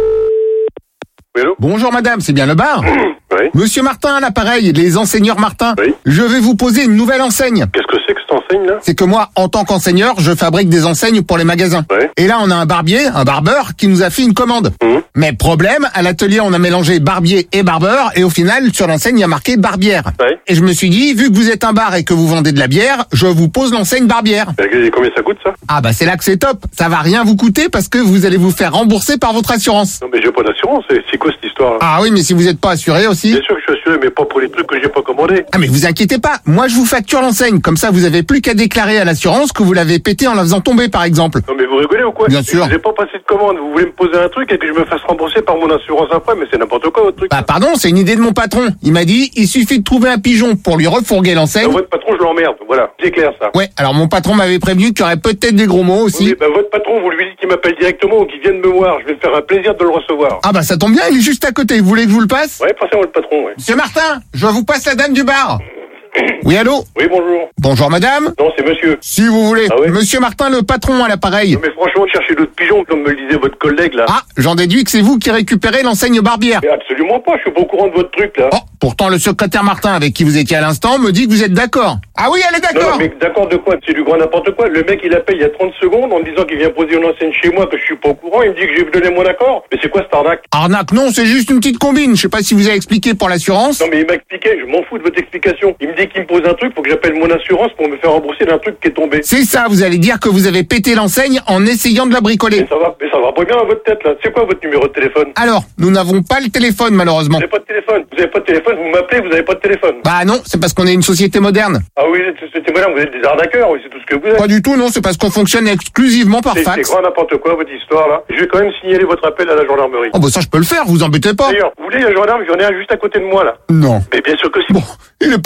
Bonjour madame, c'est bien le bar? Oui. Monsieur Martin à l'appareil, les enseigneurs Martin. Oui. Je vais vous poser une nouvelle enseigne. Qu'est-ce que c'est que cette enseigne là? C'est que moi, en tant qu'enseigneur, je fabrique des enseignes pour les magasins. Ouais. Et là, on a un barbier, un barbeur, qui nous a fait une commande. Mmh. Mais problème, à l'atelier, on a mélangé barbier et barbeur, et au final, sur l'enseigne, il y a marqué barbière. Ouais. Et je me suis dit, vu que vous êtes un bar et que vous vendez de la bière, je vous pose l'enseigne barbière. Et combien ça coûte ça? Ah bah c'est là que c'est top. Ça va rien vous coûter parce que vous allez vous faire rembourser par votre assurance. Non mais j'ai pas d'assurance, c'est c'est quoi cette histoire là? Ah oui, mais si vous n'êtes pas assuré aussi. Bien sûr que je suis assuré, mais pas pour les trucs que j'ai pas commandés. Ah mais vous inquiétez pas, moi je vous facture l'enseigne, comme ça vous avez plus qu'à déclarer à l'assurance que vous l'avez pété en la faisant tomber par exemple. Non mais vous rigolez ou quoi? Bien sûr. Je vous ai pas passé de commande, vous voulez me poser un truc et que je me fasse rembourser par mon assurance après, mais c'est n'importe quoi votre truc. Bah pardon, c'est une idée de mon patron. Il m'a dit, il suffit de trouver un pigeon pour lui refourguer l'enseigne. Non, votre patron je l'emmerde, voilà, c'est clair ça. Ouais, alors mon patron m'avait prévenu qu'il y aurait peut-être des gros mots aussi. Oui, bah votre patron, vous lui dites qu'il m'appelle directement ou qu'il vienne me voir, je vais me faire un plaisir de le recevoir. Ah bah ça tombe bien, il est juste à côté, vous voulez que je vous le passe? Ouais, passez-moi le patron, ouais. Monsieur Martin, je vous passe la dame du bar. Oui, allô? Oui, bonjour. Bonjour madame. Non, c'est monsieur. Si vous voulez. Ah ouais? Monsieur Martin, le patron à l'appareil. Non, mais franchement, cherchez d'autres pigeons, comme me le disait votre collègue, là. Ah, j'en déduis que c'est vous qui récupérez l'enseigne barbière. Mais absolument pas, je suis pas au courant de votre truc, là. Oh, pourtant le secrétaire Martin avec qui vous étiez à l'instant me dit que vous êtes d'accord. Ah oui, elle est Non, d'accord. non, mais d'accord de quoi? C'est du grand n'importe quoi. Le mec, il appelle il y a trente secondes en me disant qu'il vient poser une enseigne chez moi, que je suis pas au courant. Il me dit que j'ai donné mon accord. Mais c'est quoi cette arnaque? Arnaque, non, c'est juste une petite combine. Je sais pas si vous avez expliqué pour l'assurance. Non, mais il m'a expliqué, je m'en fous de votre explication. Il me dit qu'il me pose un truc, faut que j'appelle mon assurance pour me faire rembourser d'un truc qui est tombé. C'est ça, vous allez dire que vous avez pété l'enseigne en essayant de la bricoler. Mais ça va, mais ça va pas bien à votre tête, là. C'est quoi votre numéro de téléphone? Alors, nous n'avons pas le téléphone, malheureusement. Vous avez pas de téléphone. Vous avez pas de téléphone, vous m'appelez, vous avez pas de téléphone. Bah non, c'est parce qu'on est une société moderne. Ah oui, c'était moderne, vous êtes des arnaqueurs, oui, c'est tout ce que vous êtes. Pas du tout, non, c'est parce qu'on fonctionne exclusivement par C'est c'est fax. grand n'importe quoi, votre histoire, là. Je vais quand même signaler votre appel à la gendarmerie. Oh bah ça je peux le faire, vous embêtez pas. D'ailleurs, vous voulez un gendarme, j'en ai un juste à côté de moi, là. Non. Mais bien sûr que si. Bon, il est pas gendarme.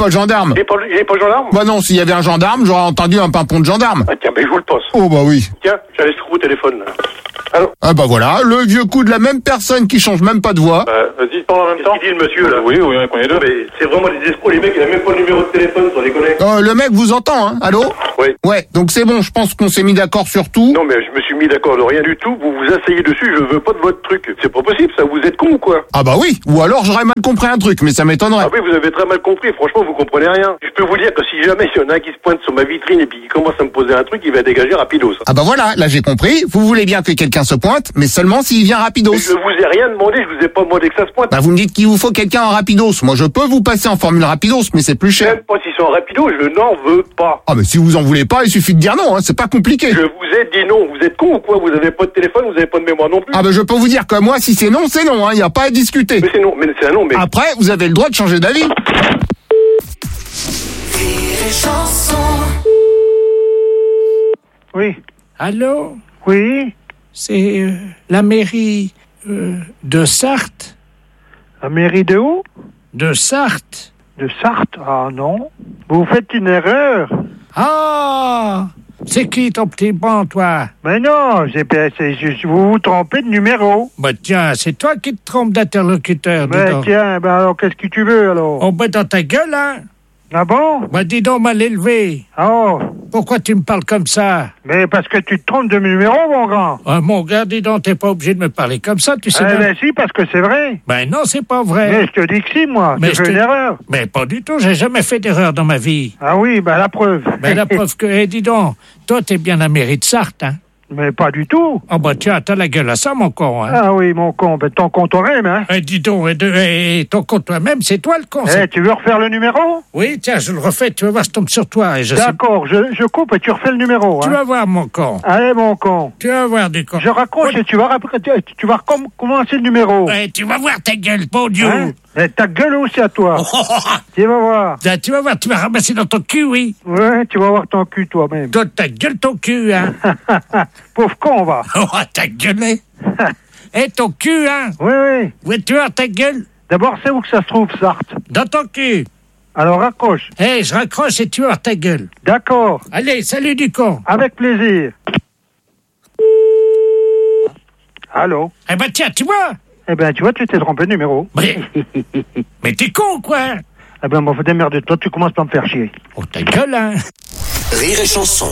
gendarme. Il est pas, il est pas gendarme? Bah non, s'il y avait un gendarme, j'aurais entendu un pimpon de gendarme. Ah tiens, ben je vous le passe. Oh bah oui. Tiens, j'ai un escroc au téléphone là. Allô? Ah bah voilà, le vieux coup de la même personne qui change même pas de voix. Euh, vas-y, parle en même temps. Qu'est-ce qu'il dit le monsieur là? Oui, oui, on connaît deux. Mais c'est vraiment des escrocs, les mecs, il a même pas le numéro de téléphone, sans déconner. Euh, le mec vous entend, hein? Allô? Oui. Ouais, donc c'est bon, je pense qu'on s'est mis d'accord sur tout. Non mais je me suis mis d'accord de rien du tout, vous vous asseyez dessus, je veux pas de votre truc. C'est pas possible ça, vous êtes con ou quoi? Ah bah oui, ou alors j'aurais mal compris un truc, mais ça m'étonnerait. Ah oui, vous avez très mal compris, franchement vous comprenez rien. Je peux vous dire que si jamais il y en a un qui se pointe sur ma vitrine et puis qui commence à me poser un truc, il va dégager rapidos. Ah bah voilà, là j'ai compris, vous voulez bien que quelqu'un se pointe, mais seulement s'il vient rapidos. Mais je vous ai rien demandé, je vous ai pas demandé que ça se pointe. Bah vous me dites qu'il vous faut quelqu'un en rapidos, moi je peux vous passer en formule rapidos, mais c'est plus cher. Même pas s'ils sont en rapidos, je n'en veux pas. Ah mais si vous en voulez pas, il suffit de dire non, hein, c'est pas compliqué. Je vous ai dit non, vous êtes con ou quoi? Vous avez pas de téléphone, vous avez pas de mémoire non plus. Ah bah je peux vous dire que moi si c'est non, c'est non, hein, y a pas à discuter. Mais c'est non, mais c'est un non, mais... Après, vous avez le droit de changer d'avis. Oui. Allô? Oui. C'est euh, la mairie euh, de Sarthe? La mairie de où? De Sarthe. De Sarthe? Ah non. Vous faites une erreur. Ah! C'est qui ton petit bon, toi? Mais non, c'est, c'est, c'est, vous vous trompez de numéro. Bah tiens, c'est toi qui te trompes d'interlocuteur. Mais dis donc. tiens, ben alors qu'est-ce que tu veux alors? Oh bah dans ta gueule, hein? Ah bon? Bah dis donc mal élevé. Oh. Pourquoi tu me parles comme ça? Mais parce que tu te trompes de numéro, mon grand. Ah mon gars, dis donc, t'es pas obligé de me parler comme ça, tu sais. Eh bien. ben si, parce que c'est vrai. Ben non, c'est pas vrai. Mais je te dis que si, moi. Mais J'ai je fait te- une erreur. Mais pas du tout, j'ai jamais fait d'erreur dans ma vie. Ah oui, ben la preuve. Ben la preuve que, eh, dis donc, toi t'es bien la mairie de Sarthe, hein? Mais pas du tout. Oh bah tiens, t'as la gueule à ça, mon con, hein? Ah oui, mon con, ben ton con toi-même, hein. Eh, dis donc, eh, de- eh, ton con toi-même, c'est toi le con. Eh, c'est- tu veux refaire le numéro? Oui, tiens, je le refais, tu vas voir, je tombe sur toi. Et je sais- D'accord, je, je coupe et tu refais le numéro, Tu hein. vas voir, mon con. Allez, mon con. Tu vas voir, du con. Je raccroche et tu vas, rap- tu, tu vas recom- commencer le numéro. Eh, tu vas voir ta gueule, bon Dieu. Hein? Et ta gueule aussi à toi. Tu vas voir. Ah, tu vas voir, tu vas ramasser dans ton cul, oui. Ouais, tu vas voir ton cul toi-même. Toi, ta gueule, ton cul, hein. Pauvre con, va. Oh, ta gueule, hein. Eh, ton cul, hein. Oui, oui. Oui, tu vois ta gueule. D'abord, c'est où que ça se trouve, Sarthe? Dans ton cul. Alors, raccroche. Eh, je raccroche et tu vas voir ta gueule. D'accord. Allez, salut du con. Avec plaisir. Allô? Eh ben, tiens, tu vois. Eh ben, tu vois, tu t'es trompé de numéro. Mais, mais t'es con, quoi. Eh ben, bon, faut démerder. Toi, tu commences par me faire chier. Oh, ta gueule, hein. Rire et chanson.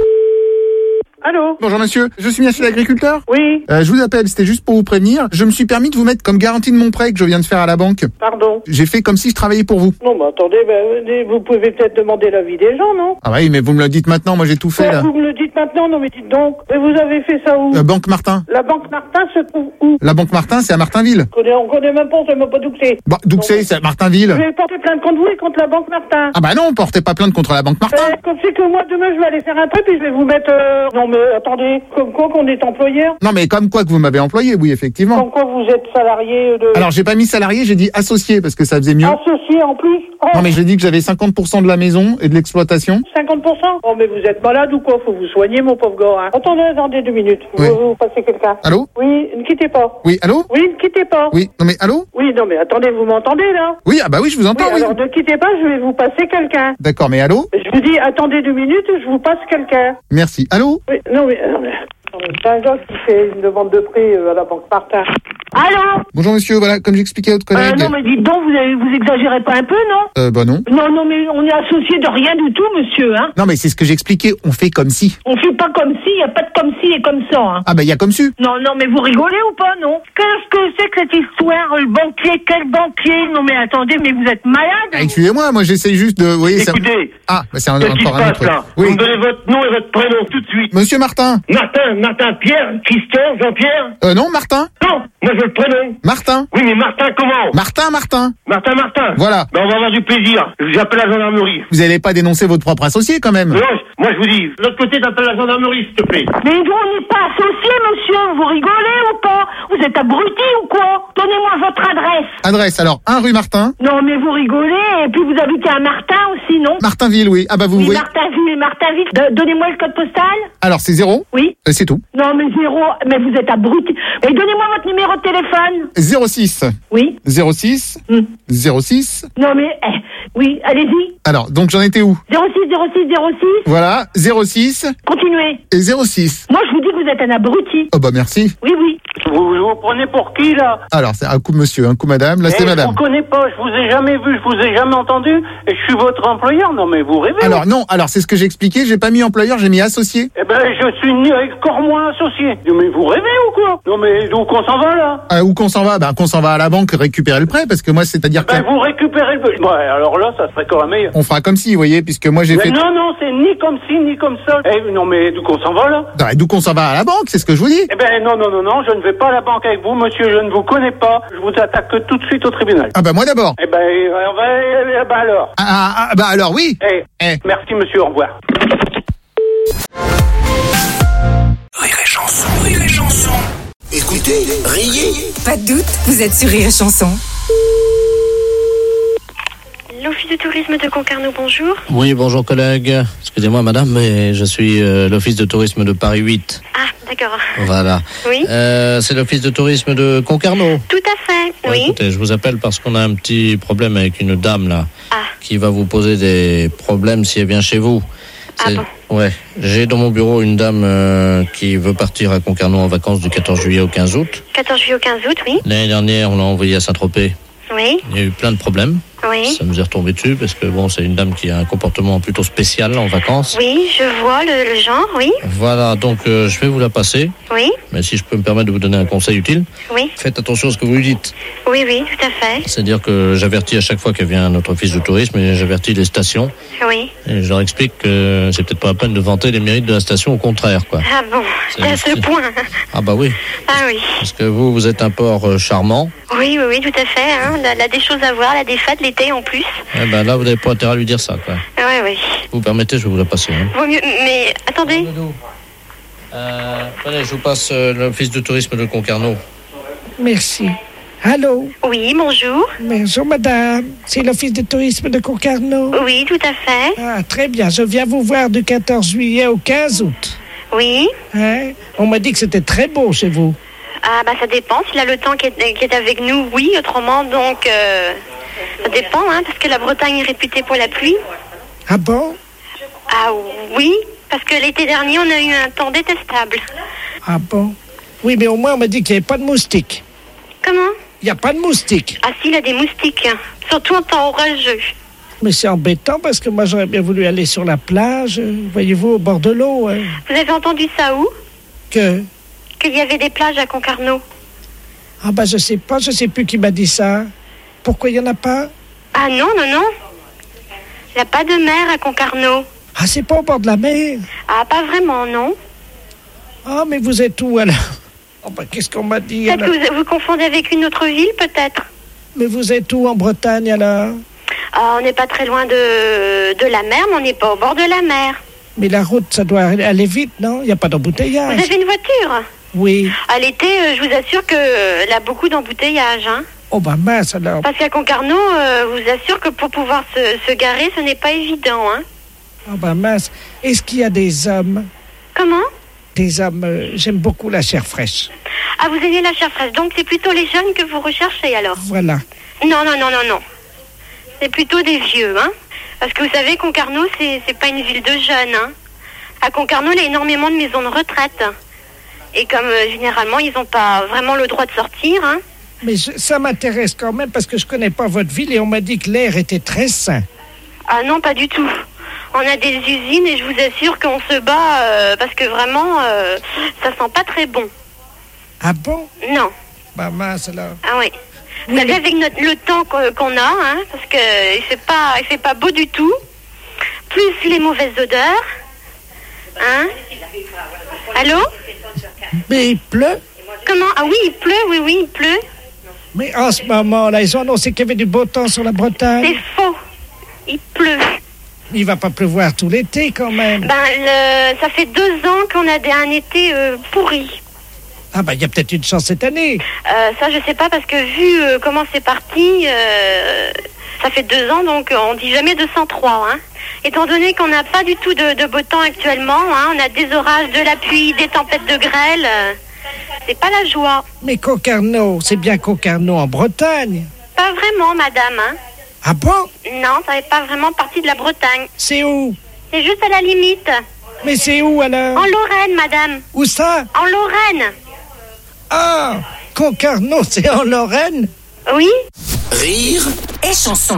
Allô? Bonjour monsieur, je suis monsieur l'agriculteur. Oui. Euh, je vous appelle, c'était juste pour vous prévenir. Je me suis permis de vous mettre comme garantie de mon prêt que je viens de faire à la banque. Pardon? J'ai fait comme si je travaillais pour vous. Non, mais attendez, ben, vous pouvez peut-être demander l'avis des gens, non? Ah oui, mais vous me le dites maintenant, moi j'ai tout fait Ouais, là. vous me le dites maintenant, non mais dites donc. Et vous avez fait ça où? La banque Martin. La banque Martin se trouve où? La banque Martin, c'est à Martinville. On connaît, on connaît même pas, on sait même pas d'où que c'est. Bah, d'où que c'est, c'est à Je Martinville. vais porter plainte contre vous et contre la banque Martin. Ah bah non, portez pas plainte contre la banque Martin. Euh, comme c'est que moi, demain, je vais aller faire un truc et je vais vous mettre... euh, Non mais attendez, comme quoi qu'on est employeur? Non mais comme quoi que vous m'avez employé, oui, effectivement. Comme quoi vous êtes salarié de... Alors j'ai pas mis salarié, j'ai dit associé parce que ça faisait mieux. Associé en plus? Oh, Non mais j'ai dit que j'avais cinquante pour cent de la maison et de l'exploitation. cinquante pour cent? Oh mais vous êtes malade ou quoi? Faut vous soigner mon pauvre gars. Hein. Attendez, attendez deux minutes. Oui. Vous, vous passez quelqu'un. Allô? Oui, ne quittez pas. Oui, allô? Oui, ne quittez pas. Oui, non mais allô? Oui, non mais attendez, vous m'entendez là? Oui, ah bah oui, je vous entends, Oui, oui. alors ne quittez pas, je vais vous passer quelqu'un. D'accord, mais allô? Je vous dis, attendez deux minutes, je vous passe quelqu'un. Merci. Allô? Oui, non mais... Non, mais... C'est un gars qui fait une demande de prêt euh, à la banque Martin. Allô? Bonjour monsieur, voilà, comme j'expliquais à votre Euh, collègue. non, mais dites donc, vous, avez, vous exagérez pas un peu, non? Euh, bah non. Non, non, mais on est associé de rien du tout, monsieur, hein? Non mais c'est ce que j'expliquais, on fait comme si. On fait pas comme si, y a pas de comme si et comme ça, hein? Ah bah il y a comme su. Non, non, mais vous rigolez ou pas, non? Qu'est-ce que c'est que cette histoire? Le banquier, quel banquier? Non, mais attendez, mais vous êtes malade? Ah, excusez-moi, moi j'essaie juste de... Vous voyez, ça... Écoutez, Ah, bah c'est un, qu'est-ce qui se encore un passe autre. là? Oui. Vous me donnez votre nom et votre prénom tout de suite. Monsieur Martin. Martin, Martin, Pierre, Christian, Jean-Pierre? Euh non, Martin. Non, moi je veux le prénom. Martin. Oui, mais Martin comment? Martin, Martin. Martin, Martin. Voilà. Ben on va avoir du plaisir. J'appelle la gendarmerie. Vous n'allez pas dénoncer votre propre associé quand même. Non, je- moi je vous dis, de l'autre côté t'appelles la gendarmerie s'il te plaît. Mais nous, on n'est pas associés, monsieur. Vous rigolez ou pas? Vous êtes abruti ou quoi? Donnez-moi votre adresse. Adresse alors un rue Martin. Non, mais vous rigolez. Et puis vous habitez à Martin aussi, non? Martinville, oui. Ah bah vous Oui, voyez. Martinville, Martinville. De- Donnez-moi le code postal. Alors c'est zéro. Oui. Euh, c'est tout. Non, mais zéro. Mais vous êtes abruti. Et donnez-moi votre numéro de téléphone. zéro six. Oui. zéro six. Hmm. zéro six. Non, mais eh, Oui, allez-y. Alors, donc j'en étais où? zéro six zéro six zéro six. Voilà, zéro six. Continuez. Et zéro six. Moi, je vous dis que vous êtes un abruti. Oh bah merci. Oui, oui. Vous vous prenez pour qui, là? Alors, c'est un coup monsieur, un coup madame, là Eh, c'est Je madame. vous connais pas, je vous ai jamais vu, je vous ai jamais entendu, et je suis votre employeur. Non, mais vous rêvez. Alors non, alors c'est ce que j'ai expliqué, j'ai pas mis employeur, j'ai mis associé. Eh ben, je suis ni encore moins associé. Non, mais vous rêvez ou quoi? Non, mais d'où qu'on s'en va, là? Euh, où qu'on s'en va? Bah qu'on s'en va à la banque récupérer le prêt, parce que moi c'est-à-dire Ben, que vous récupérez le... Ouais, alors là, ça serait quand même meilleur. on fera comme si, vous voyez, puisque moi j'ai Mais fait... non, non, c'est ni comme ci, ni comme ça. Eh, non, mais d'où qu'on s'en va, là? Non, et d'où qu'on s'en va à la banque, c'est ce que je vous dis. Eh ben, non, non, non, non, je ne vais pas à la banque avec vous, monsieur, je ne vous connais pas. Je vous attaque tout de suite au tribunal. Ah bah moi d'abord. Eh ben, euh, on va... eh ben alors. Ah, ah, ah, bah alors oui. Eh, Eh. merci, monsieur, au revoir. Rire et chanson, rire et chanson. Écoutez, riez. Pas de doute, vous êtes sur Rire et Chanson. L'Office de tourisme de Concarneau, bonjour. Oui, bonjour collègue. Excusez-moi madame, mais je suis euh, l'Office de tourisme de Paris huit. Ah, d'accord. Voilà. Oui. Euh, c'est l'Office de tourisme de Concarneau. Tout à fait, Ouais, oui. Écoutez, je vous appelle parce qu'on a un petit problème avec une dame là, Ah. qui va vous poser des problèmes si elle vient chez vous. Ah C'est- bon. Ouais, j'ai dans mon bureau une dame euh, qui veut partir à Concarneau en vacances du quatorze juillet au quinze août. quatorze juillet au quinze août, oui. L'année dernière, on l'a envoyée à Saint-Tropez. Oui, Il y a eu plein de problèmes. oui. Ça nous est retombé dessus parce que bon, c'est une dame qui a un comportement plutôt spécial en vacances. Oui, je vois le, le genre, oui. Voilà, donc euh, je vais vous la passer. Oui, Mais si je peux me permettre de vous donner un conseil utile, oui. faites attention à ce que vous lui dites. Oui, oui, tout à fait. C'est-à-dire que j'avertis à chaque fois qu'elle vient à notre office de tourisme et j'avertis les stations. Oui. Et je leur explique que c'est peut-être pas la peine de vanter les mérites de la station, au contraire, quoi. Ah bon, C'est c'est à juste- ce point. Ah bah oui, Ah oui. parce que vous, vous êtes un port euh, charmant. Oui, oui, oui, tout à fait. Hein. Elle a des choses à voir, elle a des fêtes l'été en plus. Eh ben là, vous n'avez pas intérêt à lui dire ça, quoi. Oui, oui. Vous permettez, je vais vous la passer. Hein. Vaut mieux, mais attendez. Euh, allez, je vous passe euh, l'office de tourisme de Concarneau. Merci. Allô? Oui, bonjour. Bonjour, madame. C'est l'Office de tourisme de Concarneau? Oui, tout à fait. Ah, très bien. Je viens vous voir du quatorze juillet au quinze août. Oui. Hein? On m'a dit que c'était très beau chez vous. Ah bah ça dépend. S'il a le temps qui est, qui est avec nous, oui. Autrement, donc, euh, ça dépend, hein, parce que la Bretagne est réputée pour la pluie. Ah bon? Ah oui, parce que l'été dernier, on a eu un temps détestable. Ah bon? Oui, mais au moins on m'a dit qu'il n'y avait pas de moustiques. Comment? Il n'y a pas de moustiques. Ah si, il y a des moustiques, hein. Surtout en temps orageux. Mais c'est embêtant parce que moi j'aurais bien voulu aller sur la plage, euh, voyez-vous, au bord de l'eau. hein. Vous avez entendu ça où? Que? Qu'il y avait des plages à Concarneau. Ah bah je sais pas, je sais plus qui m'a dit ça. Pourquoi il n'y en a pas? Ah non, non, non. Il n'y a pas de mer à Concarneau. Ah, c'est pas au bord de la mer? Ah, pas vraiment, non. Ah, mais vous êtes où alors? Oh bah qu'est-ce qu'on m'a dit Peut-être alors? que vous, vous confondez avec une autre ville, peut-être. Mais vous êtes où en Bretagne alors? Ah, on n'est pas très loin de, de la mer, mais on n'est pas au bord de la mer. Mais la route, ça doit aller vite, non? Il n'y a pas Vous d'embouteillage. avez une voiture? Oui. À l'été, euh, je vous assure qu'il y a beaucoup d'embouteillages. Hein. Oh bah mince alors. Parce qu'à Concarneau, euh, je vous assure que pour pouvoir se, se garer, ce n'est pas évident. Hein. Oh bah mince. Est-ce qu'il y a des hommes? Comment? Des hommes, euh, j'aime beaucoup la chair fraîche. Ah, vous aimez la chair fraîche, donc c'est plutôt les jeunes que vous recherchez alors? Voilà. Non, non, non, non, non. C'est plutôt des vieux, hein. Parce que vous savez, Concarneau, c'est, c'est pas une ville de jeunes, hein. À Concarneau, il y a énormément de maisons de retraite. Et comme euh, généralement, ils n'ont pas vraiment le droit de sortir, hein. Mais je- ça m'intéresse quand même parce que je connais pas votre ville et on m'a dit que l'air était très sain. Ah non, pas du tout. On a des usines et je vous assure qu'on se bat euh, parce que vraiment, euh, ça sent pas très bon. Ah bon? Non. Bah mince alors. Ah oui. Vous savez, avec notre, le temps qu'on, qu'on a, hein, parce que il fait pas, il fait pas beau du tout, plus les mauvaises odeurs, hein. Allô? Mais il pleut? Comment? Ah oui, il pleut, oui, oui, il pleut. Mais en ce moment là, ils ont annoncé qu'il y avait du beau temps sur la Bretagne. C'est faux. Il pleut. Il va pas pleuvoir tout l'été quand même. Ben, le, ça fait deux ans qu'on a des, un été euh, pourri. Ah bah il y a peut-être une chance cette année. Euh, ça, je sais pas, parce que vu euh, comment c'est parti, euh, ça fait deux ans, donc euh, on dit jamais deux cent trois. Hein. Étant donné qu'on n'a pas du tout de, de beau temps actuellement, hein, on a des orages, de la pluie, des tempêtes de grêle, euh, c'est pas la joie. Mais Concarneau, c'est bien Concarneau en Bretagne. Pas vraiment, madame. Hein. Ah bon? Non, ça fait pas vraiment partie de la Bretagne. C'est où? C'est juste à la limite. Mais c'est où alors? En Lorraine, madame. Où ça? En Lorraine. Ah, Concarneau, c'est en Lorraine? Oui. Rire et chanson.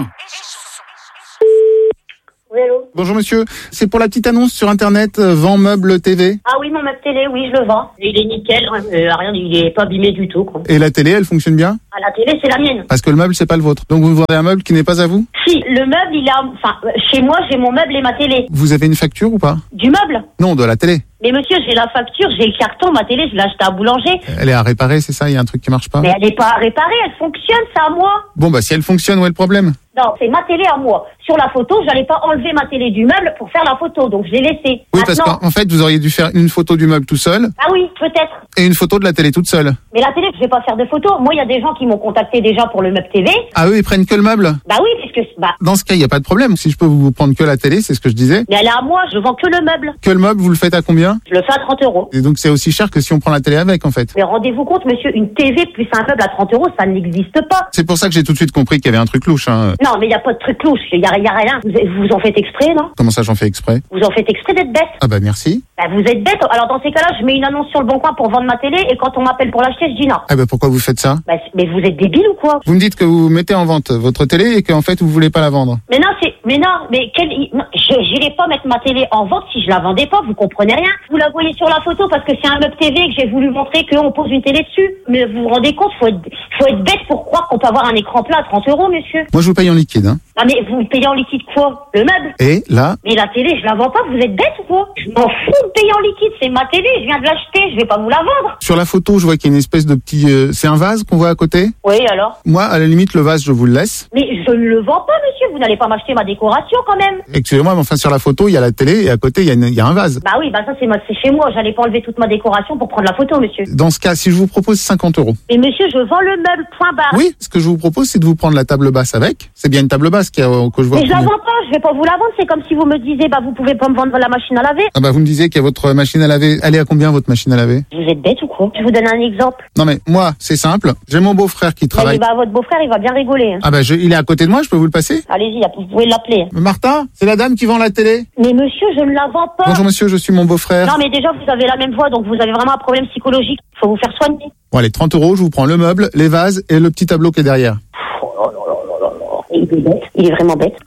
Oui, allô? Bonjour monsieur, c'est pour la petite annonce sur internet euh, Vend Meuble T V. Ah oui, mon meuble télé, oui, je le vends. Il est nickel, euh, rien, il est pas abîmé du tout, quoi. Et la télé, elle fonctionne bien? Ah, la télé, c'est la mienne. Parce que le meuble, c'est pas le vôtre. Donc vous vendez un meuble qui n'est pas à vous? Si, le meuble, il a... Enfin, euh, chez moi, j'ai mon meuble et ma télé. Vous avez une facture ou pas? Du meuble? Non, de la télé. Mais monsieur, j'ai la facture, j'ai le carton, ma télé, je l'ai achetée à boulanger. Elle est à réparer, c'est ça? Il y a un truc qui marche pas? Mais elle est pas à réparer, elle fonctionne, c'est à moi. Bon bah si elle fonctionne, où est le problème? Non, c'est ma télé à moi. Sur la photo, j'allais pas enlever ma télé du meuble pour faire la photo, donc je l'ai laissée. Oui, parce Maintenant... qu'en fait, vous auriez dû faire une photo du meuble tout seul Ah oui, peut-être. et une photo de la télé toute seule. Mais la télé, je vais pas faire de photos. Moi, il y a des gens qui m'ont contacté déjà pour le meuble T V. Ah eux, ils prennent que le meuble? Bah oui, puisque... Bah... Dans ce cas, il n'y a pas de problème. Si je peux vous prendre que la télé, c'est ce que je disais. Mais elle est à moi, je vends que le meuble. Que le meuble, vous le faites à combien? Je le fais à trente euros. Et donc c'est aussi cher que si on prend la télé avec, en fait. Mais rendez-vous compte, monsieur, une T V plus un meuble à trente euros, ça n'existe pas. C'est pour ça que j'ai tout de suite compris qu'il y avait un truc louche. Hein. Non, mais il n'y a pas de truc louche, il n'y a, y a rien. Vous, vous en faites exprès, non? Comment ça, j'en fais exprès? Vous en faites exprès d'être bête? Ah bah merci. Bah vous êtes bête. Alors dans ces cas-là, je mets une annonce sur le bon coin pour vendre ma télé et quand on m'appelle pour l'acheter, je dis non. Ah bah pourquoi vous faites ça? Bah, mais vous êtes débile ou quoi? Vous me dites que vous mettez en vente votre télé et qu'en fait vous voulez pas la vendre. Mais non, c'est, mais non, mais quel, non, je j'irai pas mettre ma télé en vente si je la vendais pas. Vous comprenez rien? Vous la voyez sur la photo parce que c'est un meuble T V que j'ai voulu montrer qu'on pose une télé dessus. Mais vous vous rendez compte, faut être, faut être bête pour croire qu'on peut avoir un écran plat à trente euros, monsieur. Moi je vous paye en liquide. Hein. Ah mais vous payez en liquide quoi? Le meuble? Et là? Mais la télé, je la vends pas. Vous êtes bête ou quoi? Je m'en fous de payer en liquide. C'est ma télé. Je viens de l'acheter. Je vais pas vous la vendre. Sur la photo, je vois qu'il y a une espèce de petit. Euh, c'est un vase qu'on voit à côté? Oui, alors? Moi, à la limite, le vase, je vous le laisse. Mais je ne le vends pas, monsieur. Vous n'allez pas m'acheter ma décoration quand même. Excusez-moi, mais enfin sur la photo, il y a la télé et à côté, il y a, une, il y a un vase. Bah oui, bah ça c'est, ma, c'est chez moi. J'allais pas enlever toute ma décoration pour prendre la photo, monsieur. Dans ce cas, si je vous propose cinquante euros. Mais monsieur, je vends le meuble. Point barre. Oui, ce que je vous propose, c'est de vous prendre la table basse avec. C'est bien une table basse qui a, que je vois. Mais je la vends pas. Je vais pas vous la vendre. C'est comme si vous me disiez, bah vous pouvez pas me vendre la machine à laver. Ah bah vous me disiez qu'il y a votre machine à laver. Elle est à combien votre machine à laver? Vous êtes bête ou quoi? Je vous donne un exemple. Non mais moi, c'est simple. J'ai mon beau-frère qui travaille. Mais bah votre beau-frère, il va bien rigoler. Hein. Ah bah je, il est à côté de moi. Je peux vous le passer? Allez-y, vous pouvez l'appeler. Martin, c'est la dame qui vend la télé. Mais monsieur, je ne la vends pas. Bonjour monsieur, je suis mon beau-frère. Non mais déjà vous avez la même voix, donc vous avez vraiment un problème psychologique. Il faut vous faire soigner. Bon allez, trente euros, je vous prends le meuble, les vases et le petit tableau qui est derrière. Oh là là là là là. Il est bête, il est vraiment bête.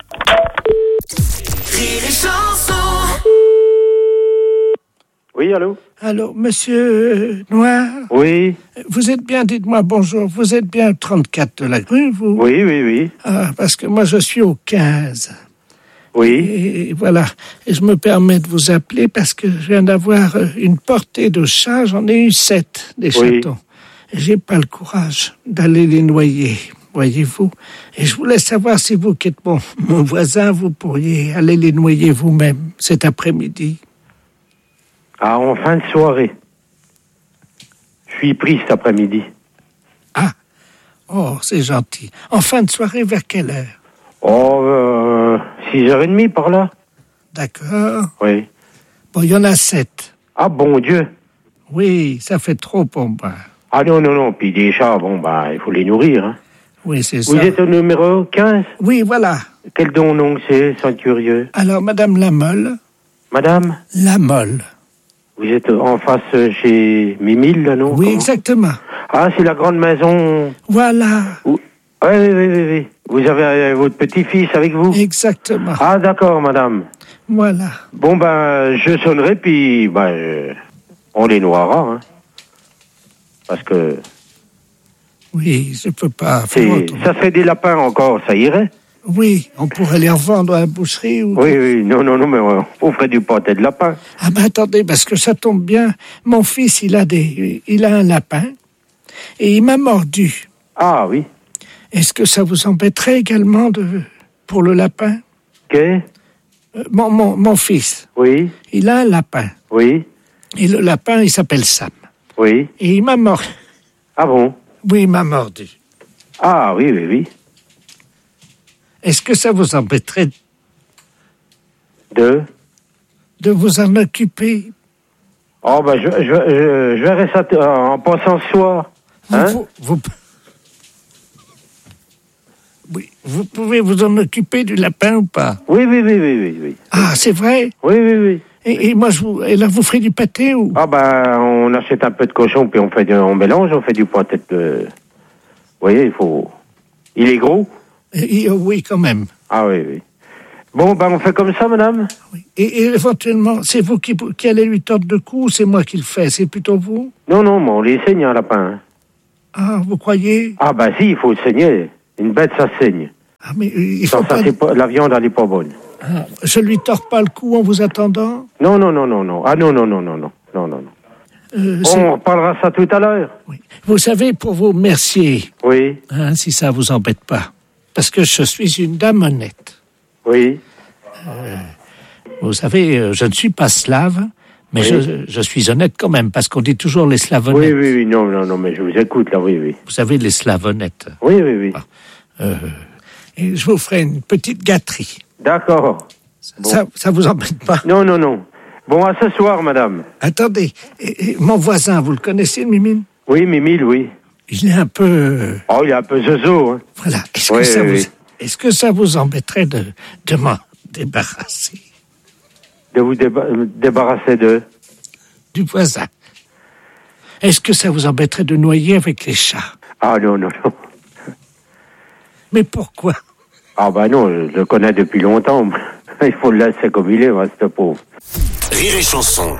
Rire et chanson. Oui, allô? Allô, monsieur Noir? Oui. Vous êtes bien, dites-moi bonjour, vous êtes bien au trente-quatre de la rue, vous? Oui, oui, oui. Ah, parce que moi je suis au quinze. Oui. Et voilà, et je me permets de vous appeler parce que je viens d'avoir une portée de chats, j'en ai eu sept, des Oui. chatons. Et j'ai pas le courage d'aller les noyer, voyez-vous. Et je voulais savoir si vous, qui êtes mon, mon voisin, vous pourriez aller les noyer vous-même cet après-midi. Ah, en fin de soirée. Je suis pris cet après-midi. Ah, oh, c'est gentil. En fin de soirée, vers quelle heure? Oh, euh, six heures trente par là. D'accord. Oui. Bon, il y en a sept. Ah, bon Dieu. Oui, ça fait trop pour moi. Ah non, non, non. Puis des chats, bon, bah, il faut les nourrir. Hein. Oui, c'est Vous ça. êtes au numéro quinze? Oui, voilà. Quel don donc c'est, sans être curieux? Alors, Madame Lamolle. Madame? Lamolle. Vous êtes en face chez Mimile, là, non? Oui, Comment? exactement. Ah, c'est la grande maison. Voilà. Oui, oui, oui, oui, oui. Vous avez euh, votre petit-fils avec vous? Exactement. Ah, d'accord, madame. Voilà. Bon, ben, je sonnerai, puis, ben, euh, on les noiera, hein. Parce que... Oui, je peux pas c'est, faire autrement. ça fait des lapins encore, ça irait? Oui, on pourrait les revendre à la boucherie ou... Oui, oui, non, non, non, mais euh, on ferait du pâté de lapin. Ah ben attendez, parce que ça tombe bien. Mon fils, il a des, il a un lapin et il m'a mordu. Ah oui. Est-ce que ça vous embêterait également de pour le lapin? Qu'est? Euh, mon, mon, mon fils. Oui. Il a un lapin. Oui. Et le lapin, il s'appelle Sam. Oui. Et il m'a mordu. Ah bon? Oui, il m'a mordu. Ah oui, oui, oui. Est-ce que ça vous embêterait De? de vous en occuper? Oh, ben, je, je, je, je verrai ça t- en passant ce soir. Hein? Vous, vous, Oui. Vous pouvez vous en occuper du lapin ou pas? Oui, oui, oui, oui, oui, oui. Ah, c'est vrai? Oui, oui, oui. Et, et moi, je vous, et là, vous ferez du pâté ou? Ah ben, on achète un peu de cochon, puis on fait du, on mélange, on fait du pâté de... Vous voyez, il faut... Il est gros? Et, et, oui, quand même. Ah oui, oui. Bon, ben, on fait comme ça, madame? Oui. Et, et éventuellement, c'est vous qui, qui allez lui tordre le cou ou c'est moi qui le fais? C'est plutôt vous? Non, non, mais on les saigne, un lapin. Ah, vous croyez? Ah ben si, il faut le saigner. Une bête, ça saigne. Ah, mais il faut Sans pas... ça, c'est pas... La viande, elle n'est pas bonne. Ah, je lui tords pas le cou en vous attendant? Non, non, non, non, non. Ah non, non, non, non, non, non, non, non. Euh, on reparlera ça tout à l'heure. Oui. Vous savez, pour vos merciers, oui. Hein, si ça vous embête pas, parce que je suis une dame honnête. Oui. Euh, vous savez, je ne suis pas slave, mais oui. je, je suis honnête quand même, parce qu'on dit toujours les slaves honnêtes. Oui, oui, oui, non, non, non, mais je vous écoute, là, oui, oui. Vous savez, les slaves honnêtes. Oui, oui, oui. Euh, et je vous ferai une petite gâterie. D'accord. Bon. Ça, ça vous embête pas? Non, non, non. Bon, à ce soir, madame. Attendez, et, et mon voisin, vous le connaissez, Mimile? Oui, Mimile, oui. Il est un peu... Oh, il est un peu zozo, hein. Voilà. Est-ce oui, que, ça oui, vous... oui. Est-ce que ça vous embêterait de, de m'en débarrasser? De vous déba... débarrasser de? Du voisin. Est-ce que ça vous embêterait de noyer avec les chats? Ah non, non, non. Mais pourquoi? Ah bah non, je le connais depuis longtemps. Il faut le laisser comme il est, hein, ce pauvre. Rire et chanson.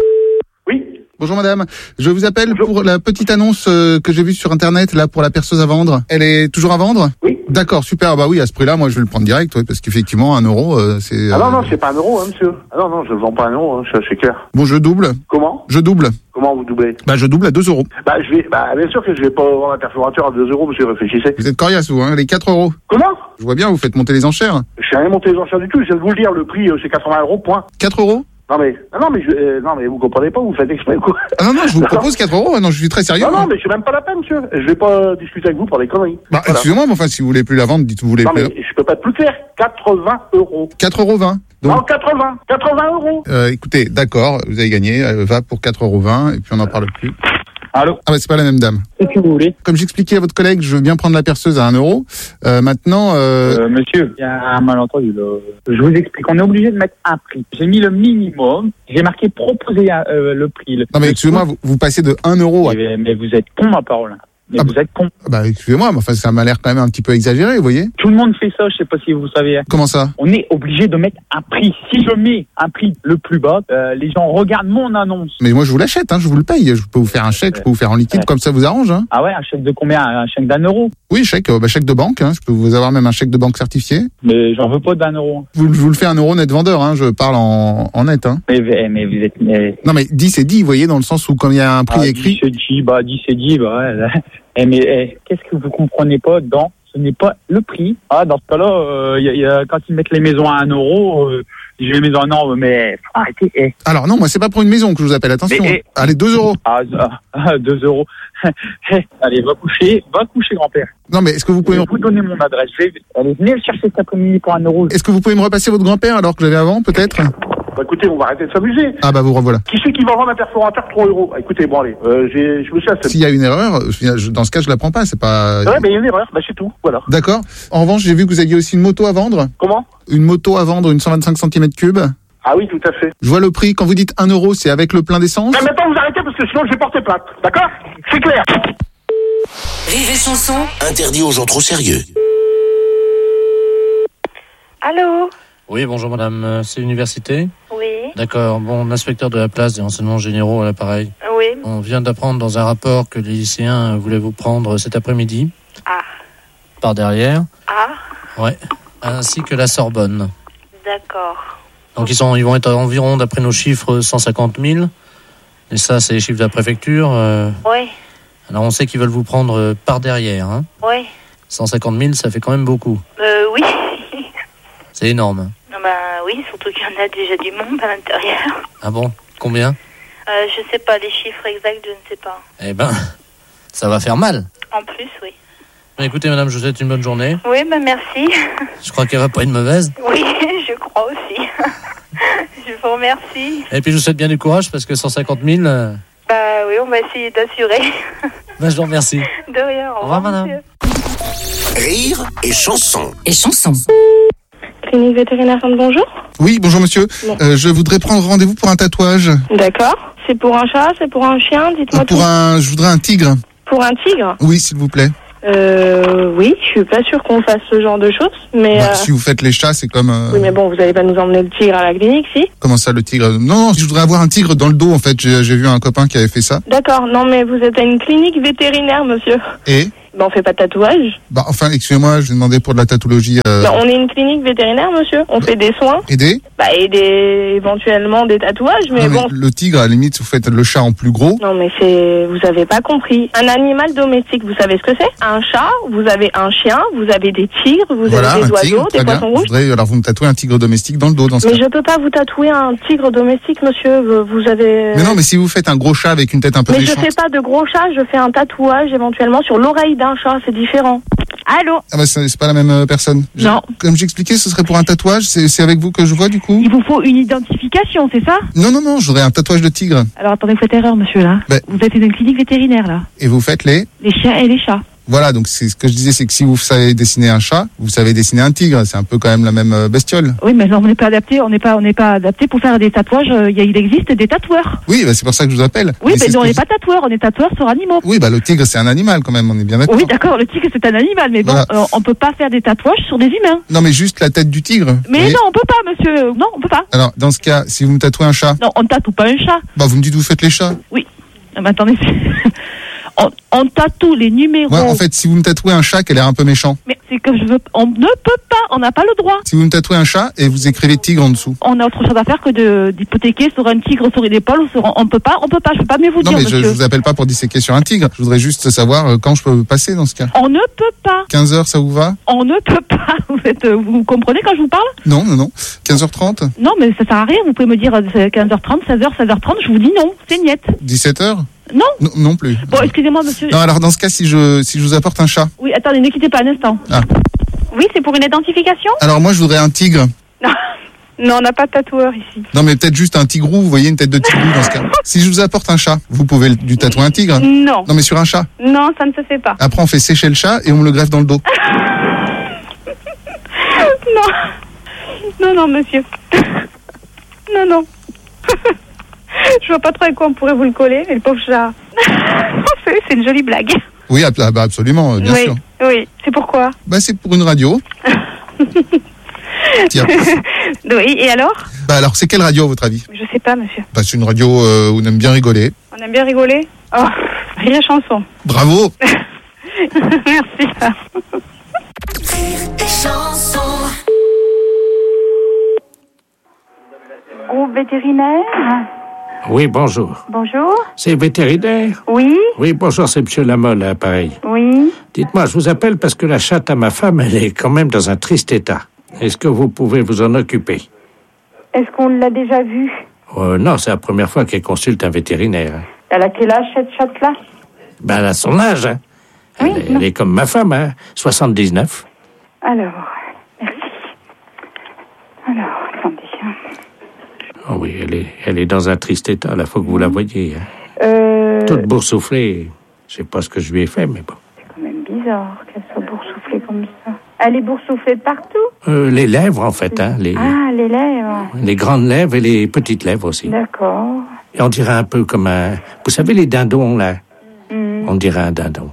Oui. Bonjour madame, je vous appelle Bonjour. pour la petite annonce euh, que j'ai vue sur internet là pour la perceuse à vendre. Elle est toujours à vendre? Oui. D'accord, super. Bah oui, à ce prix-là, moi je vais le prendre direct, oui, parce qu'effectivement un euro, euh, c'est. Euh... Ah non non, c'est pas un euro, hein, monsieur. Ah non non, je vends pas un euro, hein, c'est clair. Bon, je double. Comment? Je double. Comment vous doublez? Bah je double à deux euros. Bah je vais, bah bien sûr que je vais pas vendre un perforateur à deux euros, monsieur, réfléchissez. Vous êtes coriace, vous, hein, les quatre euros. Comment? Je vois bien, vous faites monter les enchères. Je suis rien monté les enchères du tout. Je viens de vous le dire, le prix euh, c'est quatre-vingts euros, point. quatre euros? Non mais, non, non mais, je, euh, non mais vous comprenez pas, vous faites exprès quoi. Ah non non, je vous propose quatre euros. Non, je suis très sérieux. Non non, hein. mais c'est même pas la peine, monsieur. Je vais pas discuter avec vous pour des conneries. Bah voilà. Excusez-moi, mais enfin si vous voulez plus la vendre, dites vous voulez non, plus. Non mais je peux pas être plus clair. quatre-vingts euros. quatre euros vingt. Donc... Non, quatre-vingts. quatre-vingts euros. Euh, écoutez, d'accord, vous avez gagné. Euh, va pour quatre euros vingt et puis on n'en parle plus. Allô? Ah bah c'est pas la même dame. Qu'est-ce que vous voulez? Comme j'expliquais à votre collègue, je veux bien prendre la perceuse à un euro. Euh, maintenant... Euh... Euh, monsieur, il y a un malentendu là. Je vous explique, on est obligé de mettre un prix. J'ai mis le minimum, j'ai marqué proposer euh, le prix. Le... Non mais excusez-moi, vous, vous passez de un euro à... Mais, mais vous êtes con ma parole. Mais ah vous êtes con. Bah excusez-moi, mais enfin ça m'a l'air quand même un petit peu exagéré, vous voyez. Tout le monde fait ça, je sais pas si vous savez. Comment ça? On est obligé de mettre un prix. Si je mets un prix le plus bas, euh, les gens regardent mon annonce. Mais moi je vous l'achète, hein, je vous le paye. Je peux vous faire un chèque, je peux vous faire en liquide, ouais. Comme ça vous arrange. Hein. Ah ouais, un chèque de combien? Un chèque d'un euro? Oui, chèque, euh, bah, chèque de banque. Hein, je peux vous avoir même un chèque de banque certifié. Mais j'en veux pas d'un euro. Vous, je vous le fais un euro net vendeur, hein, je parle en, en net. Hein. Mais, mais vous êtes... Mais... Non mais dix c'est dit, vous voyez, dans le sens où quand il y a un prix ah, écrit... dix c'est dit, bah dix c'est dit, bah ouais. Là. Eh, mais eh, qu'est-ce que vous comprenez pas dans ce n'est pas le prix. Ah, dans ce cas-là, euh, y a, y a, quand ils mettent les maisons à un euro, euh, je les maisons à un euro, mais arrêtez. Eh. Alors non, moi c'est pas pour une maison que je vous appelle, attention. Mais, eh, allez, deux euros. Ah, ah deux euros. Allez, va coucher, va coucher, grand-père. Non, mais est-ce que vous pouvez... Je vais vous donner mon adresse. Je vais... Allez, venez le chercher cet après-midi pour un euro. Est-ce que vous pouvez me repasser votre grand-père alors que j'avais avant, peut-être? Bah écoutez, on va arrêter de s'amuser. Ah bah vous revoilà. Qui c'est qui va vendre un perforateur trois euros? Ah, écoutez, bon allez, euh, j'ai, je me suis assez... S'il y a une erreur, je, dans ce cas, je la prends pas, c'est pas... Ouais, mais il y a une erreur, bah c'est tout, voilà. D'accord. En revanche, j'ai vu que vous aviez aussi une moto à vendre. Comment? Une moto à vendre, une cent vingt-cinq centimètres cubes. Ah oui, tout à fait. Je vois le prix, quand vous dites un euro, c'est avec le plein d'essence? Mais maintenant vous arrêtez parce que sinon je vais porter plainte, d'accord? C'est clair. Rire et chanson, interdit aux gens trop sérieux. Allô? Oui, bonjour madame, c'est l'université? Oui. D'accord, bon, l'inspecteur de la place des renseignements généraux à l'appareil. Oui. On vient d'apprendre dans un rapport que les lycéens voulaient vous prendre cet après-midi. Ah. Par derrière. Ah. Ouais, ainsi que la Sorbonne. D'accord. Donc ils, sont, ils vont être à environ, d'après nos chiffres, cent cinquante mille. Et ça, c'est les chiffres de la préfecture. Euh... Oui. Alors on sait qu'ils veulent vous prendre par derrière. Hein. Oui. cent cinquante mille, ça fait quand même beaucoup. Euh, oui. C'est énorme. Non, bah oui, surtout qu'il y en a déjà du monde à l'intérieur. Ah bon? Combien? euh, Je sais pas, les chiffres exacts, je ne sais pas. Eh ben, ça va faire mal. En plus, oui. Écoutez madame, je vous souhaite une bonne journée. Oui, bah merci. Je crois qu'elle va pas être mauvaise. Oui, je crois aussi. Je vous remercie. Et puis je vous souhaite bien du courage parce que cent cinquante mille... Euh... Bah oui, on va essayer d'assurer. Bah je vous remercie. De rien, au revoir, au revoir madame. Monsieur. Rire et chanson. Et chanson. Clinique vétérinaire, bonjour. Oui, bonjour monsieur. Bon. Euh, je voudrais prendre rendez-vous pour un tatouage. D'accord. C'est pour un chat, c'est pour un chien, dites-moi Euh, pour tout. un, je voudrais un tigre. Pour un tigre Oui, s'il vous plaît. Euh, oui, je suis pas sûre qu'on fasse ce genre de choses, mais... Bah, euh, si vous faites les chats, c'est comme... euh, Oui, mais bon, vous allez pas nous emmener le tigre à la clinique, si? Comment ça, le tigre? Non, non, je voudrais avoir un tigre dans le dos, en fait. J'ai j'ai vu un copain qui avait fait ça. D'accord, non, mais vous êtes à une clinique vétérinaire, monsieur. Et Ben, on fait pas de tatouage. Bah, enfin, excusez-moi, je demandais pour de la tatologie. Euh... Ben, on est une clinique vétérinaire, monsieur. On fait des soins. Aider Bah, et des, éventuellement des tatouages, mais Non, mais bon... le tigre, à la limite, vous faites le chat en plus gros. Non, mais c'est, vous avez pas compris. Un animal domestique, vous savez ce que c'est? Un chat, vous avez un chien, vous avez des tigres, vous Voilà, avez des un oiseaux, tigre, des très bien. poissons Je rouges. voudrais, alors vous me tatouez un tigre domestique dans le dos, dans ce Mais cas. je peux pas vous tatouer un tigre domestique, monsieur. Vous vous avez. Mais non, mais si vous faites un gros chat avec une tête un peu Mais je méchante. fais pas de gros chat, je fais un tatouage éventuellement sur l'oreille d'un chat, c'est différent. Allô? Ah bah c'est c'est pas la même euh, personne. Je- Non. Comme j'expliquais, ce serait pour un tatouage. C'est c'est avec vous que je vois du coup. Il vous faut une identification, c'est ça? Non, non, non, je voudrais un tatouage de tigre. Alors attendez, vous faites erreur, monsieur, là. Ben- Vous êtes une clinique vétérinaire, là. Et vous faites les. Les chiens et les chats. Voilà, donc c'est ce que je disais, c'est que si vous savez dessiner un chat, vous savez dessiner un tigre. C'est un peu quand même la même euh, bestiole. Oui, mais non, on n'est pas adapté, on n'est pas, on n'est pas adapté pour faire des tatouages. euh, Il y a- il existe des tatoueurs. Oui, bah, c'est pour ça que je vous appelle. Oui, Mais c'est mais ce nous, on que n'est je- pas tatoueurs, on est tatoueurs sur animaux. Oui, bah le tigre c'est un animal quand même, on est bien d'accord. Oui, d'accord, le tigre c'est un animal, mais bon, Voilà. euh, on peut pas faire des tatouages sur des humains. Non, mais juste la tête du tigre. vous Mais voyez. non, on peut pas, monsieur. Non, on peut pas. Alors, dans ce cas, si vous me tatouez un chat, Non, on tatoue pas un chat. bah vous me dites vous faites les chats. Oui. Ah, mais attendez, c'est- on, on tatoue les numéros. Ouais, en fait, si vous me tatouez un chat qui a l'air un peu méchant. Mais c'est que je veux. On ne peut pas, on n'a pas le droit. Si vous me tatouez un chat et vous écrivez tigre en dessous. On a autre chose à faire que de d'hypothéquer sur un tigre sur une épaule ou sur. On peut pas, on peut pas. Je peux pas mieux vous Non, dire, mais je, monsieur. je vous appelle pas pour disséquer sur un tigre. Je voudrais juste savoir euh, quand je peux passer dans ce cas. On ne peut pas. quinze heures, ça vous va? On ne peut pas. Vous êtes, euh, vous comprenez quand je vous parle? Non, non, non. quinze heures trente? Non, mais ça sert à rien. Vous pouvez me dire euh, c'est quinze heures trente, seize heures, seize heures trente. Je vous dis non, c'est niette. dix-sept heures? Non. Non, non plus. Bon, excusez-moi, monsieur. Non, alors dans ce cas, si je, si je vous apporte un chat. Oui, attendez, ne quittez pas un instant. Ah. Oui, c'est pour une identification? Alors moi, je voudrais un tigre. Non, on n'a pas de tatoueur ici. Non, mais peut-être juste un tigrou, vous voyez, une tête de tigrou dans ce cas. Si je vous apporte un chat, vous pouvez le- lui tatouer un tigre? Non. Non, mais sur un chat. Non, ça ne se fait pas. Après, on fait sécher le chat et on me le greffe dans le dos. Non. Non, non, monsieur. Non, non. Je vois pas trop avec quoi on pourrait vous le coller, mais le pauvre chat. C'est c'est une jolie blague. Oui, ab- ah, bah, absolument, euh, bien oui, sûr. oui. C'est pourquoi? Bah, c'est pour une radio. Tiens. Oui, et alors? Bah, alors, c'est quelle radio, à votre avis? Je sais pas, monsieur. Bah, c'est une radio euh, où on aime bien rigoler. On aime bien rigoler? Oh, rire et chanson. Bravo! Merci. Groupe vétérinaire. Oui, bonjour. Bonjour. C'est vétérinaire? Oui. Oui, bonjour, c'est Monsieur Lamolle, à l'appareil. Oui. Dites-moi, je vous appelle parce que la chatte à ma femme, elle est quand même dans un triste état. Est-ce que vous pouvez vous en occuper? Est-ce qu'on l'a déjà vue? Euh, non, c'est la première fois qu'elle consulte un vétérinaire. Elle a quel âge, cette chatte-là? Ben, elle a son âge, hein. Elle, est- elle est comme ma femme, hein. soixante-dix-neuf. Alors, merci. Alors, attendez. hein. Oh oui, elle est, elle est dans un triste état, là, faut que vous la voyiez. Hein. Euh, Toute boursouflée. Je sais pas ce que je lui ai fait, mais bon. c'est quand même bizarre qu'elle soit boursouflée comme ça. Elle est boursouflée de partout? Euh, les lèvres, en fait, hein. Les, Ah, les lèvres. les grandes lèvres et les petites lèvres aussi. D'accord. Et on dirait un peu comme un... Vous savez, les dindons, là? Hmm. On dirait un dindon.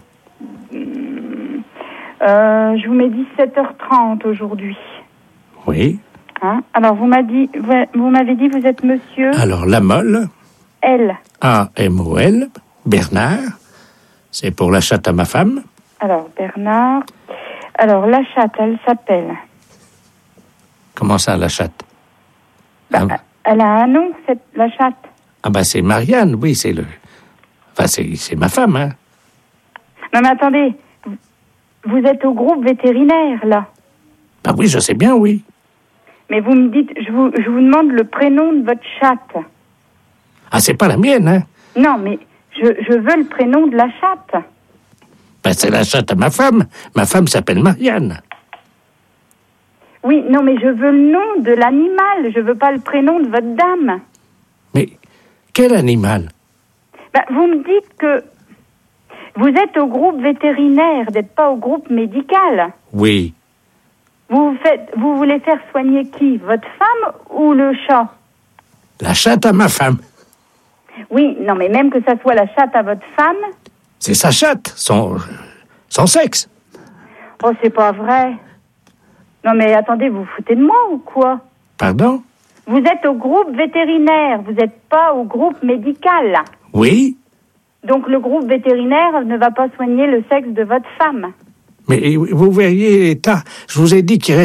Euh, je vous mets dix-sept heures trente aujourd'hui. Oui. Hein? Alors, vous m'avez dit, vous, vous m'avez dit, vous êtes monsieur Alors, Lamolle, L. A M O L, Bernard, c'est pour la chatte à ma femme. Alors, Bernard. Alors, la chatte, elle s'appelle. Comment ça, la chatte? Bah, ah, elle a un nom, cette, la chatte. ah ben, c'est Marianne, oui, c'est le... Enfin, c'est, c'est ma femme, hein. Non, mais attendez. Vous êtes au groupe vétérinaire, là. Ben oui, je sais bien, oui. Mais vous me dites, je vous, je vous demande le prénom de votre chatte. Ah, c'est pas la mienne, hein. Non, mais je, je veux le prénom de la chatte. Ben, c'est la chatte à ma femme. Ma femme s'appelle Marianne. Oui, non, mais je veux le nom de l'animal. Je veux pas le prénom de votre dame. Mais quel animal? Ben, vous me dites que... Vous êtes au groupe vétérinaire, vous n'êtes pas au groupe médical. Oui. Vous faites, vous voulez faire soigner qui? Votre femme ou le chat? La chatte à ma femme. Oui, non, mais même que ça soit la chatte à votre femme. C'est sa chatte, son, son sexe. Oh, c'est pas vrai. Non, mais attendez, vous vous foutez de moi ou quoi? Pardon? Vous êtes au groupe vétérinaire, vous n'êtes pas au groupe médical. Oui. Donc le groupe vétérinaire ne va pas soigner le sexe de votre femme. Mais vous verriez l'état. Je vous ai dit qu'il